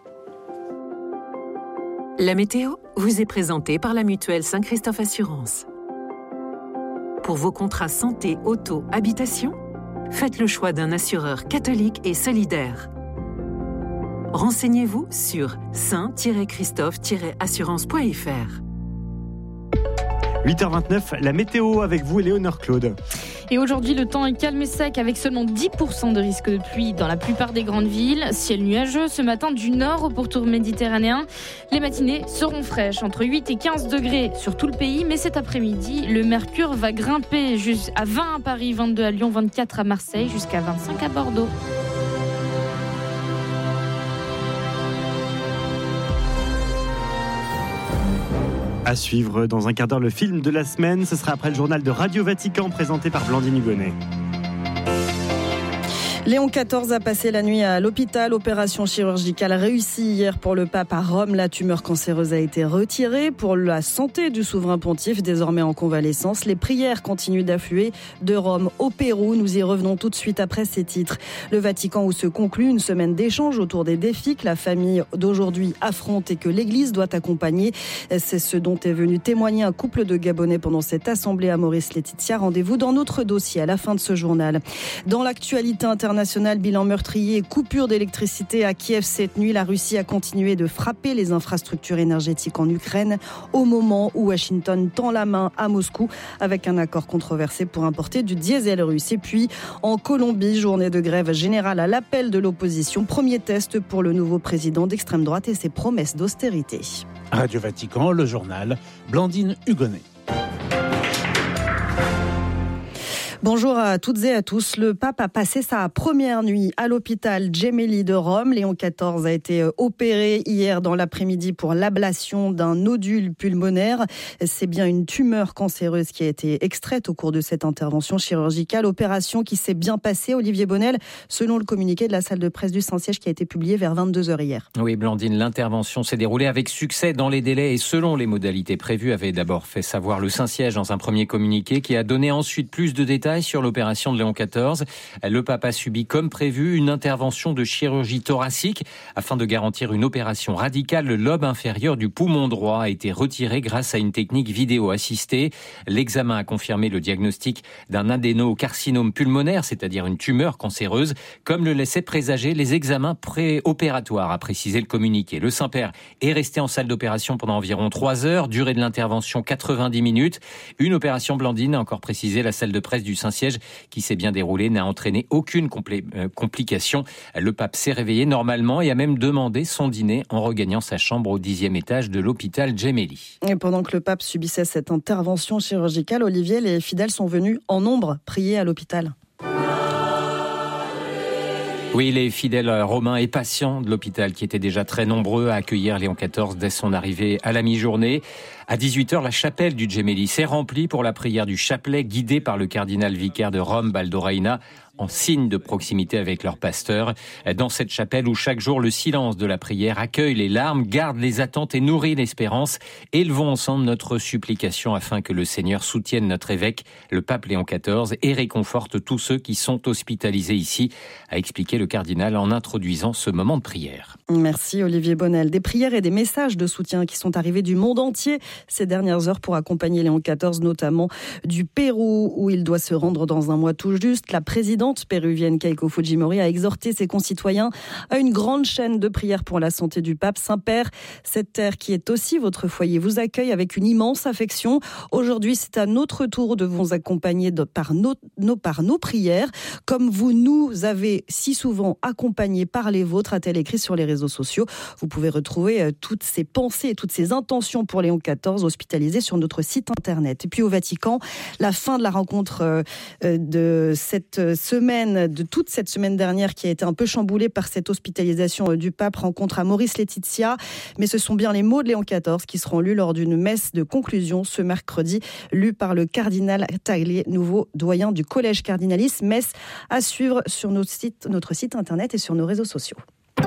La météo vous est présentée par la mutuelle Saint-Christophe Assurance. Pour vos contrats santé, auto, habitation, faites le choix d'un assureur catholique et solidaire. Renseignez-vous sur saint christophe assurance point f r. huit heures vingt-neuf, la météo avec vous, Éléonore Claude. Et aujourd'hui, le temps est calme et sec avec seulement dix pour cent de risque de pluie dans la plupart des grandes villes. Ciel nuageux ce matin du nord au pourtour méditerranéen. Les matinées seront fraîches, entre huit et quinze degrés sur tout le pays. Mais cet après-midi, le mercure va grimper jusqu'à vingt à Paris, vingt-deux à Lyon, vingt-quatre à Marseille, jusqu'à vingt-cinq à Bordeaux. À suivre dans un quart d'heure le film de la semaine. Ce sera après le journal de Radio Vatican présenté par Blandine Hugonnet. Léon quatorze a passé la nuit à l'hôpital. Opération chirurgicale réussie hier pour le pape à Rome. La tumeur cancéreuse a été retirée. Pour la santé du souverain pontife, désormais en convalescence, les prières continuent d'affluer de Rome au Pérou. Nous y revenons tout de suite après ces titres. Le Vatican où se conclut une semaine d'échanges autour des défis que la famille d'aujourd'hui affronte et que l'Église doit accompagner. C'est ce dont est venu témoigner un couple de Gabonais pendant cette assemblée à Maurice Laetitia. Rendez-vous dans notre dossier à la fin de ce journal. Dans l'actualité internationale, international, bilan meurtrier, coupure d'électricité à Kiev cette nuit. La Russie a continué de frapper les infrastructures énergétiques en Ukraine au moment où Washington tend la main à Moscou avec un accord controversé pour importer du diesel russe. Et puis en Colombie, journée de grève générale à l'appel de l'opposition. Premier test pour le nouveau président d'extrême droite et ses promesses d'austérité. Radio Vatican, le journal, Blandine Hugonnet. Bonjour à toutes et à tous. Le pape a passé sa première nuit à l'hôpital Gemelli de Rome. Léon quatorze a été opéré hier dans l'après-midi pour l'ablation d'un nodule pulmonaire. C'est bien une tumeur cancéreuse qui a été extraite au cours de cette intervention chirurgicale. Opération qui s'est bien passée, Olivier Bonnel, selon le communiqué de la salle de presse du Saint-Siège qui a été publié vers vingt-deux heures hier. Oui, Blandine, l'intervention s'est déroulée avec succès dans les délais et selon les modalités prévues, avait d'abord fait savoir le Saint-Siège dans un premier communiqué qui a donné ensuite plus de détails sur l'opération de Léon quatorze. Le pape a subi comme prévu une intervention de chirurgie thoracique afin de garantir une opération radicale. Le lobe inférieur du poumon droit a été retiré grâce à une technique vidéo assistée. L'examen a confirmé le diagnostic d'un adénocarcinome pulmonaire, c'est-à-dire une tumeur cancéreuse, comme le laissaient présager les examens préopératoires, a précisé le communiqué. Le Saint-Père est resté en salle d'opération pendant environ trois heures, durée de l'intervention quatre-vingt-dix minutes. Une opération, Blandine, a encore précisé la salle de presse du Saint-Siège qui s'est bien déroulée, n'a entraîné aucune complé- euh, complication. Le pape s'est réveillé normalement et a même demandé son dîner en regagnant sa chambre au dixième étage de l'hôpital Gemelli. Et pendant que le pape subissait cette intervention chirurgicale, Olivier, les fidèles sont venus en nombre prier à l'hôpital. Oui, les fidèles romains et patients de l'hôpital qui étaient déjà très nombreux à accueillir Léon quatorze dès son arrivée à la mi-journée. À dix-huit heures, la chapelle du Gemelli s'est remplie pour la prière du chapelet guidée par le cardinal vicaire de Rome, Baldo Reina, en signe de proximité avec leur pasteur. Dans cette chapelle où chaque jour le silence de la prière accueille les larmes, garde les attentes et nourrit l'espérance, élevons ensemble notre supplication afin que le Seigneur soutienne notre évêque, le pape Léon quatorze, et réconforte tous ceux qui sont hospitalisés ici, a expliqué le cardinal en introduisant ce moment de prière. Merci Olivier Bonnel. Des prières et des messages de soutien qui sont arrivés du monde entier ces dernières heures pour accompagner Léon quatorze, notamment du Pérou où il doit se rendre dans un mois tout juste. La présidente péruvienne Keiko Fujimori a exhorté ses concitoyens à une grande chaîne de prières pour la santé du pape. Saint-Père, cette terre qui est aussi votre foyer, vous accueille avec une immense affection. Aujourd'hui, c'est à notre tour de vous accompagner de, par, nos, nos, par nos prières, comme vous nous avez si souvent accompagnés par les vôtres, a-t-elle écrit sur les réseaux sociaux. Vous pouvez retrouver euh, toutes ces pensées et toutes ces intentions pour Léon quatorze hospitalisées sur notre site internet. Et puis au Vatican, la fin de la rencontre euh, de cette semaine Semaine, de toute cette semaine dernière qui a été un peu chamboulée par cette hospitalisation du pape, rencontre à Maurice Laetitia. Mais ce sont bien les mots de Léon quatorze qui seront lus lors d'une messe de conclusion ce mercredi, lue par le cardinal Taglier, nouveau doyen du collège cardinaliste. Messe à suivre sur notre site, notre site internet et sur nos réseaux sociaux.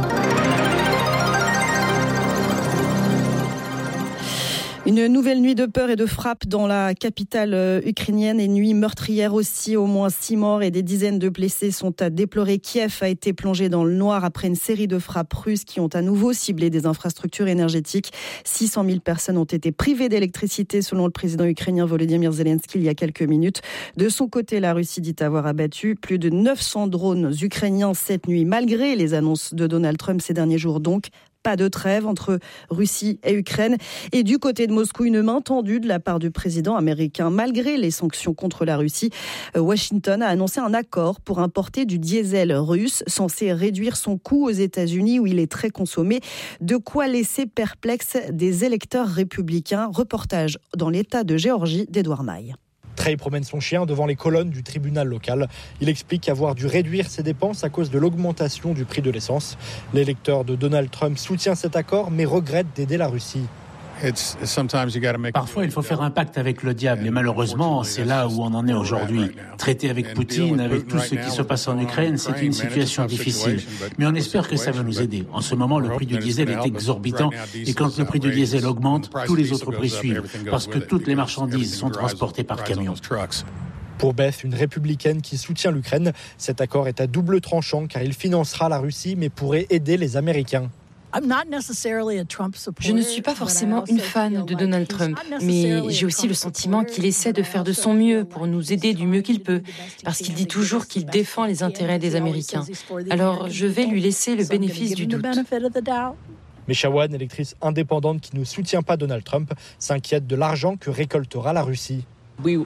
Une nouvelle nuit de peur et de frappe dans la capitale ukrainienne et nuit meurtrière aussi. Au moins six morts et des dizaines de blessés sont à déplorer. Kiev a été plongé dans le noir après une série de frappes russes qui ont à nouveau ciblé des infrastructures énergétiques. six cent mille personnes ont été privées d'électricité selon le président ukrainien Volodymyr Zelensky il y a quelques minutes. De son côté, la Russie dit avoir abattu plus de neuf cents drones ukrainiens cette nuit, malgré les annonces de Donald Trump ces derniers jours donc. Pas de trêve entre Russie et Ukraine. Et du côté de Moscou, une main tendue de la part du président américain. Malgré les sanctions contre la Russie, Washington a annoncé un accord pour importer du diesel russe, censé réduire son coût aux États-Unis où il est très consommé. De quoi laisser perplexes des électeurs républicains. Reportage dans l'État de Géorgie d'Edouard Maille. Trey promène son chien devant les colonnes du tribunal local. Il explique avoir dû réduire ses dépenses à cause de l'augmentation du prix de l'essence. L'électeur de Donald Trump soutient cet accord mais regrette d'aider la Russie. Parfois, il faut faire un pacte avec le diable et malheureusement, c'est là où on en est aujourd'hui. Traiter avec Poutine, avec tout ce qui se passe en Ukraine, c'est une situation difficile. Mais on espère que ça va nous aider. En ce moment, le prix du diesel est exorbitant et quand le prix du diesel augmente, tous les autres prix suivent parce que toutes les marchandises sont transportées par camion. Pour Beth, une républicaine qui soutient l'Ukraine, cet accord est à double tranchant car il financera la Russie mais pourrait aider les Américains. Je ne suis pas forcément une fan de Donald Trump, mais j'ai aussi le sentiment qu'il essaie de faire de son mieux pour nous aider du mieux qu'il peut, parce qu'il dit toujours qu'il défend les intérêts des Américains. Alors je vais lui laisser le bénéfice du doute. Mais Shawan, électrice indépendante qui ne soutient pas Donald Trump, s'inquiète de l'argent que récoltera la Russie. Nous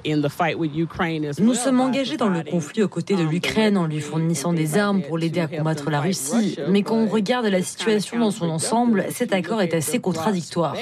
sommes engagés dans le conflit aux côtés de l'Ukraine en lui fournissant des armes pour l'aider à combattre la Russie. Mais quand on regarde la situation dans son ensemble, cet accord est assez contradictoire.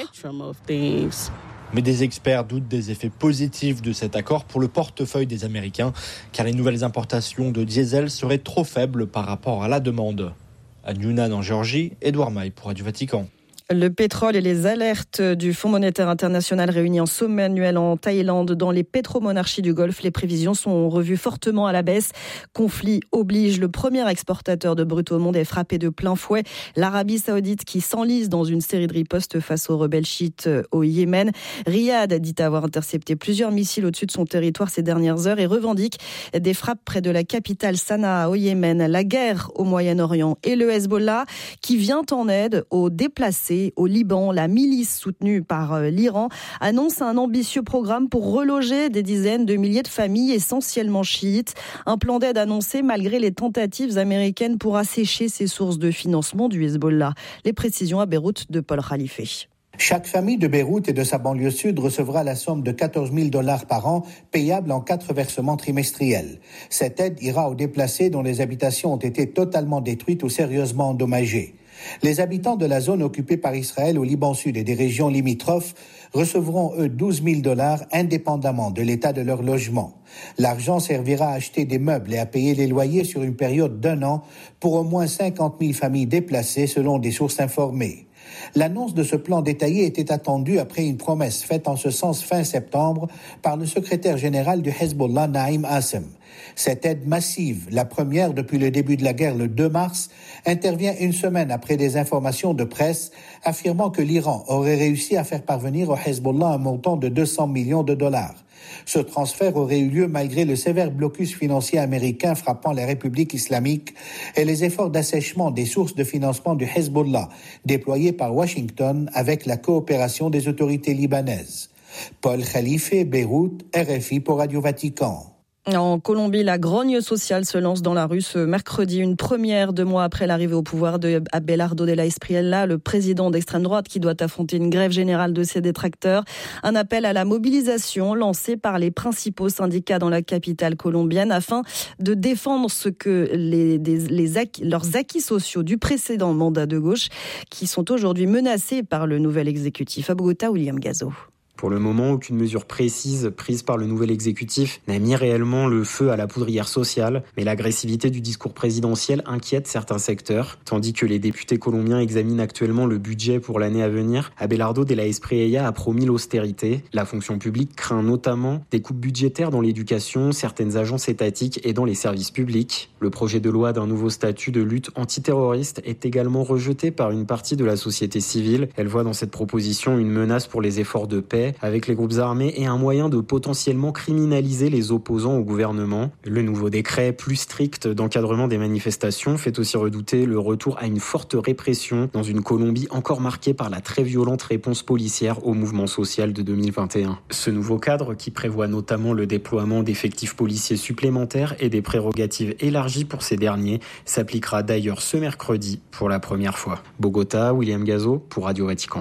Mais des experts doutent des effets positifs de cet accord pour le portefeuille des Américains, car les nouvelles importations de diesel seraient trop faibles par rapport à la demande. À Yunnan en Géorgie, Édouard Maille pour Radio Vatican. Le pétrole et les alertes du Fonds monétaire international réunis en sommet annuel en Thaïlande dans les pétromonarchies du Golfe. Les prévisions sont revues fortement à la baisse. Conflit oblige, le premier exportateur de brut au monde est frappé de plein fouet. L'Arabie Saoudite qui s'enlise dans une série de ripostes face aux rebelles chiites au Yémen. Riyad dit avoir intercepté plusieurs missiles au-dessus de son territoire ces dernières heures et revendique des frappes près de la capitale Sanaa au Yémen. La guerre au Moyen-Orient et le Hezbollah qui vient en aide aux déplacés au Liban. La milice soutenue par l'Iran annonce un ambitieux programme pour reloger des dizaines de milliers de familles essentiellement chiites. Un plan d'aide annoncé malgré les tentatives américaines pour assécher ces sources de financement du Hezbollah. Les précisions à Beyrouth de Paul Khalife. Chaque famille de Beyrouth et de sa banlieue sud recevra la somme de quatorze mille dollars par an, payable en quatre versements trimestriels. Cette aide ira aux déplacés dont les habitations ont été totalement détruites ou sérieusement endommagées. Les habitants de la zone occupée par Israël au Liban Sud et des régions limitrophes recevront, eux, douze mille dollars indépendamment de l'état de leur logement. L'argent servira à acheter des meubles et à payer les loyers sur une période d'un an pour au moins cinquante mille familles déplacées selon des sources informées. L'annonce de ce plan détaillé était attendue après une promesse faite en ce sens fin septembre par le secrétaire général du Hezbollah, Naïm Assem. Cette aide massive, la première depuis le début de la guerre le deux mars, intervient une semaine après des informations de presse affirmant que l'Iran aurait réussi à faire parvenir au Hezbollah un montant de deux cents millions de dollars. Ce transfert aurait eu lieu malgré le sévère blocus financier américain frappant la République islamique et les efforts d'assèchement des sources de financement du Hezbollah déployés par Washington avec la coopération des autorités libanaises. Paul Khalife, Beyrouth, R F I pour Radio Vatican. En Colombie, la grogne sociale se lance dans la rue ce mercredi, une première deux mois après l'arrivée au pouvoir de Abelardo de la Espriella, le président d'extrême droite qui doit affronter une grève générale de ses détracteurs. Un appel à la mobilisation lancé par les principaux syndicats dans la capitale colombienne afin de défendre ce que les, des, les acquis, leurs acquis sociaux du précédent mandat de gauche qui sont aujourd'hui menacés par le nouvel exécutif. À Bogota, William Gazo. Pour le moment, aucune mesure précise prise par le nouvel exécutif n'a mis réellement le feu à la poudrière sociale, mais l'agressivité du discours présidentiel inquiète certains secteurs. Tandis que les députés colombiens examinent actuellement le budget pour l'année à venir, Abelardo de la Espriella a promis l'austérité. La fonction publique craint notamment des coupes budgétaires dans l'éducation, certaines agences étatiques et dans les services publics. Le projet de loi d'un nouveau statut de lutte antiterroriste est également rejeté par une partie de la société civile. Elle voit dans cette proposition une menace pour les efforts de paix avec les groupes armés et un moyen de potentiellement criminaliser les opposants au gouvernement. Le nouveau décret plus strict d'encadrement des manifestations fait aussi redouter le retour à une forte répression dans une Colombie encore marquée par la très violente réponse policière au mouvement social de deux mille vingt et un. Ce nouveau cadre, qui prévoit notamment le déploiement d'effectifs policiers supplémentaires et des prérogatives élargies pour ces derniers, s'appliquera d'ailleurs ce mercredi pour la première fois. Bogota, William Gazo pour Radio Vatican.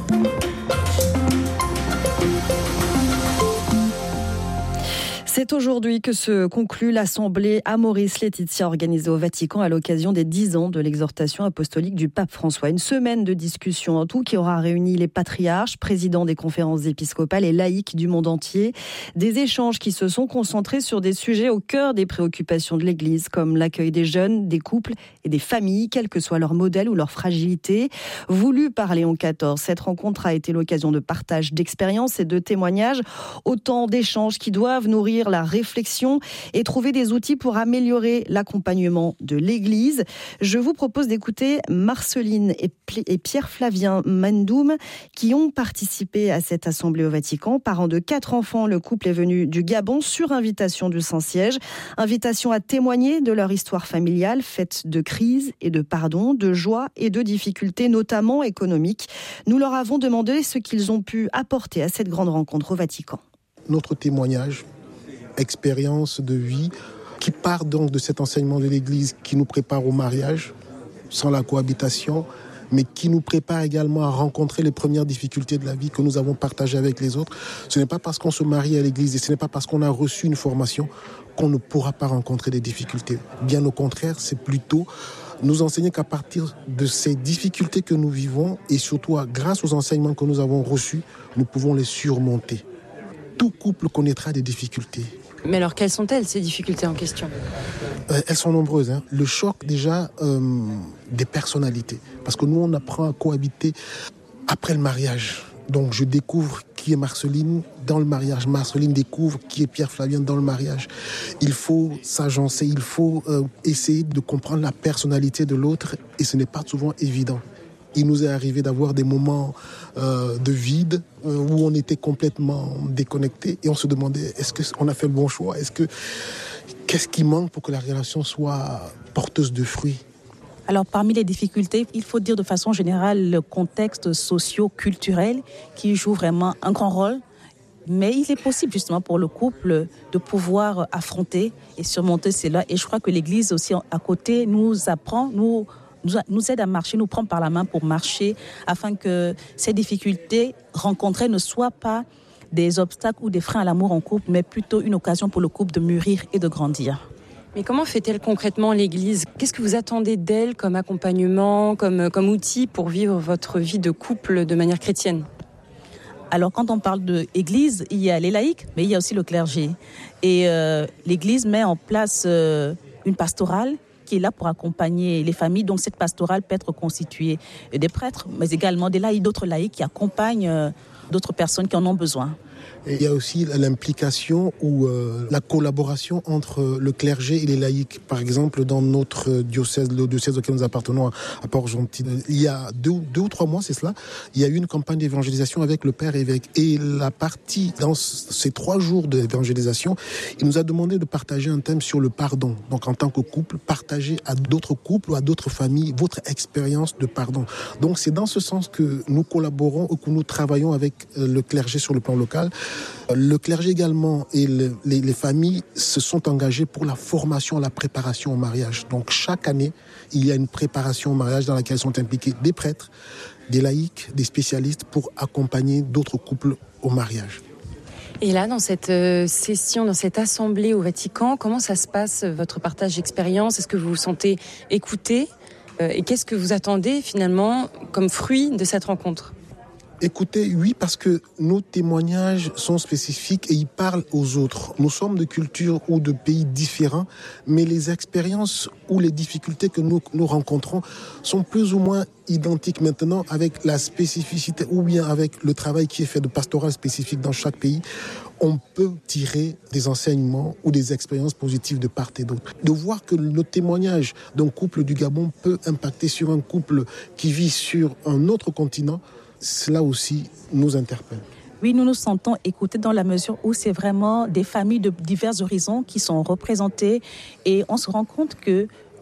C'est aujourd'hui que se conclut l'Assemblée Amoris Laetitia organisée au Vatican à l'occasion des dix ans de l'exhortation apostolique du pape François. Une semaine de discussion en tout qui aura réuni les patriarches, présidents des conférences épiscopales et laïcs du monde entier. Des échanges qui se sont concentrés sur des sujets au cœur des préoccupations de l'Église, comme l'accueil des jeunes, des couples et des familles, quel que soit leur modèle ou leur fragilité. Voulue par Léon quatorze, cette rencontre a été l'occasion de partage d'expériences et de témoignages, autant d'échanges qui doivent nourrir la la réflexion et trouver des outils pour améliorer l'accompagnement de l'Église. Je vous propose d'écouter Marceline et, Pl- et Pierre-Flavien Mendoum qui ont participé à cette assemblée au Vatican. Parents de quatre enfants, le couple est venu du Gabon sur invitation du Saint-Siège. Invitation à témoigner de leur histoire familiale faite de crise et de pardon, de joie et de difficultés, notamment économiques. Nous leur avons demandé ce qu'ils ont pu apporter à cette grande rencontre au Vatican. Notre témoignage, expérience de vie, qui part donc de cet enseignement de l'Église qui nous prépare au mariage, sans la cohabitation, mais qui nous prépare également à rencontrer les premières difficultés de la vie que nous avons partagées avec les autres. Ce n'est pas parce qu'on se marie à l'Église et ce n'est pas parce qu'on a reçu une formation qu'on ne pourra pas rencontrer des difficultés. Bien au contraire, c'est plutôt nous enseigner qu'à partir de ces difficultés que nous vivons et surtout grâce aux enseignements que nous avons reçus, nous pouvons les surmonter. Tout couple connaîtra des difficultés. Mais alors, quelles sont-elles, ces difficultés en question ? euh, Elles sont nombreuses. Hein. Le choc, déjà, euh, des personnalités. Parce que nous, on apprend à cohabiter après le mariage. Donc, je découvre qui est Marceline dans le mariage. Marceline découvre qui est Pierre-Flavien dans le mariage. Il faut s'agencer, il faut euh, essayer de comprendre la personnalité de l'autre. Et ce n'est pas souvent évident. Il nous est arrivé d'avoir des moments euh, de vide euh, où on était complètement déconnecté et on se demandait est-ce qu'on a fait le bon choix, est-ce que qu'est-ce qui manque pour que la relation soit porteuse de fruits. Alors parmi les difficultés, il faut dire de façon générale le contexte socio-culturel qui joue vraiment un grand rôle. Mais il est possible justement pour le couple de pouvoir affronter et surmonter cela. Et je crois que l'Église aussi à côté nous apprend, nous nous aide à marcher, nous prend par la main pour marcher afin que ces difficultés rencontrées ne soient pas des obstacles ou des freins à l'amour en couple, mais plutôt une occasion pour le couple de mûrir et de grandir. Mais comment fait-elle concrètement l'Église ? Qu'est-ce que vous attendez d'elle comme accompagnement, comme, comme outil pour vivre votre vie de couple de manière chrétienne ? Alors quand on parle d'Église, il y a les laïcs, mais il y a aussi le clergé. Et euh, l'Église met en place euh, une pastorale qui est là pour accompagner les familles. Donc cette pastorale peut être constituée des prêtres, mais également des laïcs, d'autres laïcs qui accompagnent euh, d'autres personnes qui en ont besoin. Et il y a aussi l'implication ou euh, la collaboration entre le clergé et les laïcs. Par exemple, dans notre diocèse, le diocèse auquel nous appartenons à Port-Gentil, il y a deux, deux ou trois mois, c'est cela, il y a eu une campagne d'évangélisation avec le père évêque. Et la partie, dans ces trois jours d'évangélisation, il nous a demandé de partager un thème sur le pardon. Donc en tant que couple, partager à d'autres couples ou à d'autres familles votre expérience de pardon. Donc c'est dans ce sens que nous collaborons ou que nous travaillons avec le clergé sur le plan local. Le clergé également et le, les, les familles se sont engagés pour la formation, la préparation au mariage. Donc chaque année, il y a une préparation au mariage dans laquelle sont impliqués des prêtres, des laïcs, des spécialistes pour accompagner d'autres couples au mariage. Et là, dans cette session, dans cette assemblée au Vatican, comment ça se passe, votre partage d'expérience ? Est-ce que vous vous sentez écouté ? Et qu'est-ce que vous attendez finalement comme fruit de cette rencontre ? Écoutez, oui, parce que nos témoignages sont spécifiques et ils parlent aux autres. Nous sommes de cultures ou de pays différents, mais les expériences ou les difficultés que nous, nous rencontrons sont plus ou moins identiques maintenant avec la spécificité ou bien avec le travail qui est fait de pastoral spécifique dans chaque pays. On peut tirer des enseignements ou des expériences positives de part et d'autre. De voir que le témoignage d'un couple du Gabon peut impacter sur un couple qui vit sur un autre continent, cela aussi nous interpelle. Oui, nous nous sentons écoutés dans la mesure où c'est vraiment des familles de divers horizons qui sont représentées et on se rend compte que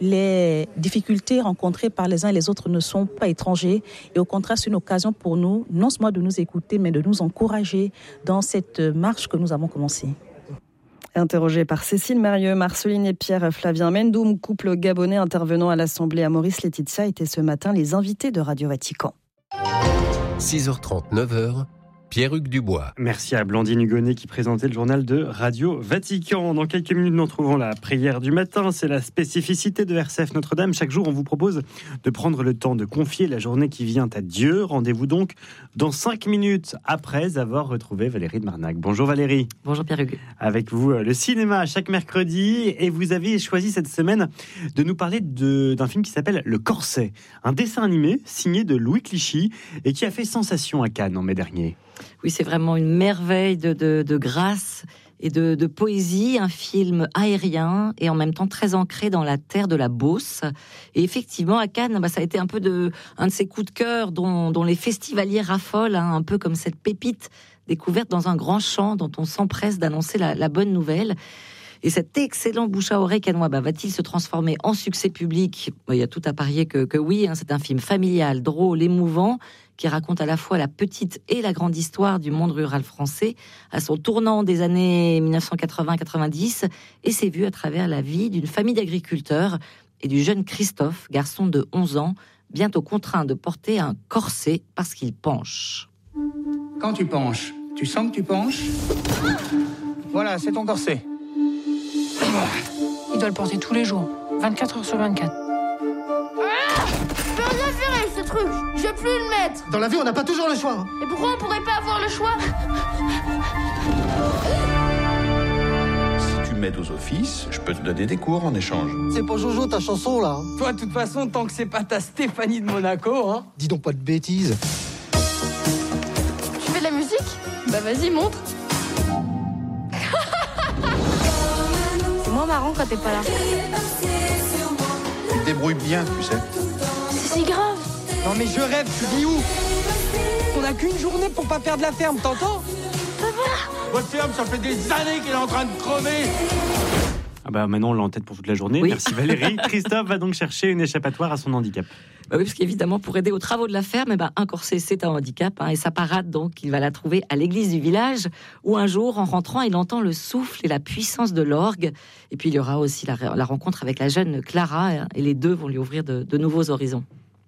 les difficultés rencontrées par les uns et les autres ne sont pas étrangers et au contraire c'est une occasion pour nous non seulement de nous écouter mais de nous encourager dans cette marche que nous avons commencée. Interrogé par Cécile Mérieux, Marceline et Pierre-Flavien Mendoum, couple gabonais intervenant à l'Assemblée à Maurice-Laetitia, étaient ce matin les invités de Radio Vatican. six heures trente, neuf heures, Pierre-Hugues Dubois. Merci à Blandine Hugonnet qui présentait le journal de Radio Vatican. Dans quelques minutes, nous retrouvons la prière du matin. C'est la spécificité de R C F Notre-Dame. Chaque jour, on vous propose de prendre le temps de confier la journée qui vient à Dieu. Rendez-vous donc dans cinq minutes après avoir retrouvé Valérie de Marnac. Bonjour Valérie. Bonjour Pierre-Hugues. Avec vous, le cinéma chaque mercredi. Et vous avez choisi cette semaine de nous parler de, d'un film qui s'appelle Le Corset. Un dessin animé signé de Louis Clichy et qui a fait sensation à Cannes en mai dernier. Oui, c'est vraiment une merveille de, de, de grâce, et de, de poésie, un film aérien et en même temps très ancré dans la terre de la Beauce. Et effectivement, à Cannes, bah, ça a été un peu de, un de ces coups de cœur dont, dont les festivaliers raffolent, hein, un peu comme cette pépite découverte dans un grand champ dont on s'empresse d'annoncer la, la bonne nouvelle. Et cet excellent bouche à oreille cannois, bah, va-t-il se transformer en succès public ? Il y a tout à parier que, que oui, hein, c'est un film familial, drôle, émouvant, qui raconte à la fois la petite et la grande histoire du monde rural français, à son tournant des années dix-neuf cent quatre-vingts quatre-vingt-dix, et c'est vu à travers la vie d'une famille d'agriculteurs et du jeune Christophe, garçon de onze ans, bientôt contraint de porter un corset parce qu'il penche. Quand tu penches, tu sens que tu penches ? Voilà, c'est ton corset. Il doit le porter tous les jours, vingt-quatre heures sur vingt-quatre. Ah, je peux rien faire avec ce truc, je vais plus le mettre. Dans la vie, on n'a pas toujours le choix. Hein. Et pourquoi on pourrait pas avoir le choix ? Si tu m'aides aux offices, je peux te donner des cours en échange. C'est pour Jojo ta chanson là. Toi, de toute façon, tant que c'est pas ta Stéphanie de Monaco, hein. Dis donc pas de bêtises. Tu fais de la musique ? Bah vas-y, montre. C'est moins marrant quand t'es pas là. Tu te débrouilles bien, tu sais. C'est si grave. Non mais je rêve, tu vis où ? On a qu'une journée pour pas perdre la ferme, t'entends ? Ça va ? Votre ferme, ça fait des années qu'elle est en train de crever. Ah bah maintenant on l'a en tête pour toute la journée. Oui. Merci Valérie. Christophe va donc chercher une échappatoire à son handicap. Bah oui, parce qu'évidemment, pour aider aux travaux de la ferme, eh ben, un corset, c'est un handicap. Hein, et sa parade, donc, il va la trouver à l'église du village, où un jour, en rentrant, il entend le souffle et la puissance de l'orgue. Et puis, il y aura aussi la, la rencontre avec la jeune Clara, hein, et les deux vont lui ouvrir de, de nouveaux horizons.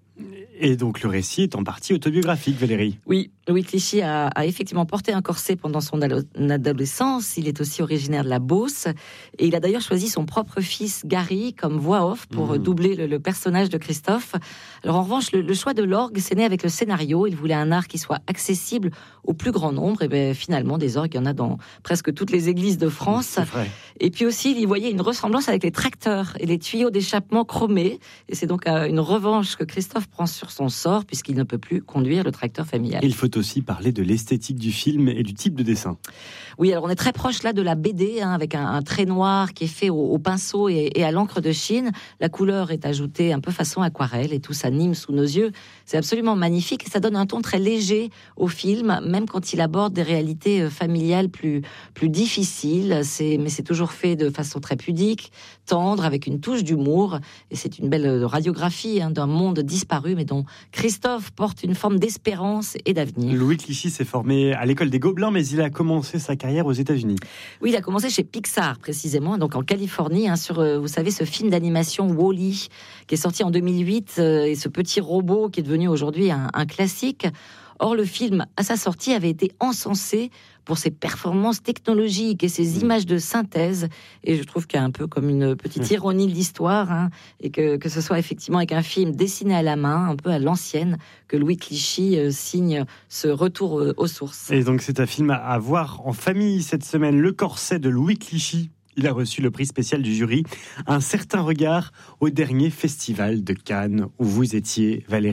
Et donc le récit est en partie autobiographique, Valérie. Oui, Louis Clichy a, a effectivement porté un corset pendant son adolescence. Il est aussi originaire de la Beauce. Et il a d'ailleurs choisi son propre fils, Gary, comme voix off pour mmh. doubler le, le personnage de Christophe. Alors en revanche, le, le choix de l'orgue, c'est né avec le scénario. Il voulait un art qui soit accessible au plus grand nombre. Et bien finalement, des orgues, il y en a dans presque toutes les églises de France. C'est vrai. Et puis aussi, il y voyait une ressemblance avec les tracteurs et les tuyaux d'échappement chromés. Et c'est donc une revanche que Christophe prend sur son sort, puisqu'il ne peut plus conduire le tracteur familial. Il faut aussi parler de l'esthétique du film et du type de dessin. Oui, alors on est très proche là de la B D, hein, avec un, un trait noir qui est fait au, au pinceau et, et à l'encre de Chine. La couleur est ajoutée un peu façon aquarelle et tout s'anime sous nos yeux. C'est absolument magnifique et ça donne un ton très léger au film, même quand il aborde des réalités familiales plus, plus difficiles. C'est, mais c'est toujours fait de façon très pudique, tendre, avec une touche d'humour. Et c'est une belle radiographie hein, d'un monde disparu, mais dont Christophe porte une forme d'espérance et d'avenir. Louis Clichy s'est formé à l'école des Gobelins, mais il a commencé sa carrière aux États-Unis. Oui, il a commencé chez Pixar, précisément, donc en Californie, hein, sur, euh, vous savez, ce film d'animation Wall-E, qui est sorti en deux mille huit, euh, et ce petit robot qui est devenu aujourd'hui un, un classique. Or, le film, à sa sortie, avait été encensé pour ses performances technologiques et ses images de synthèse. Et je trouve qu'il y a un peu comme une petite ironie de l'histoire, hein, et que, que ce soit effectivement avec un film dessiné à la main, un peu à l'ancienne, que Louis Clichy euh, signe ce retour euh, aux sources. Et donc, c'est un film à voir en famille cette semaine. Le corset de Louis Clichy. Il a reçu le prix spécial du jury. Un certain regard au dernier festival de Cannes où vous étiez, Valérie.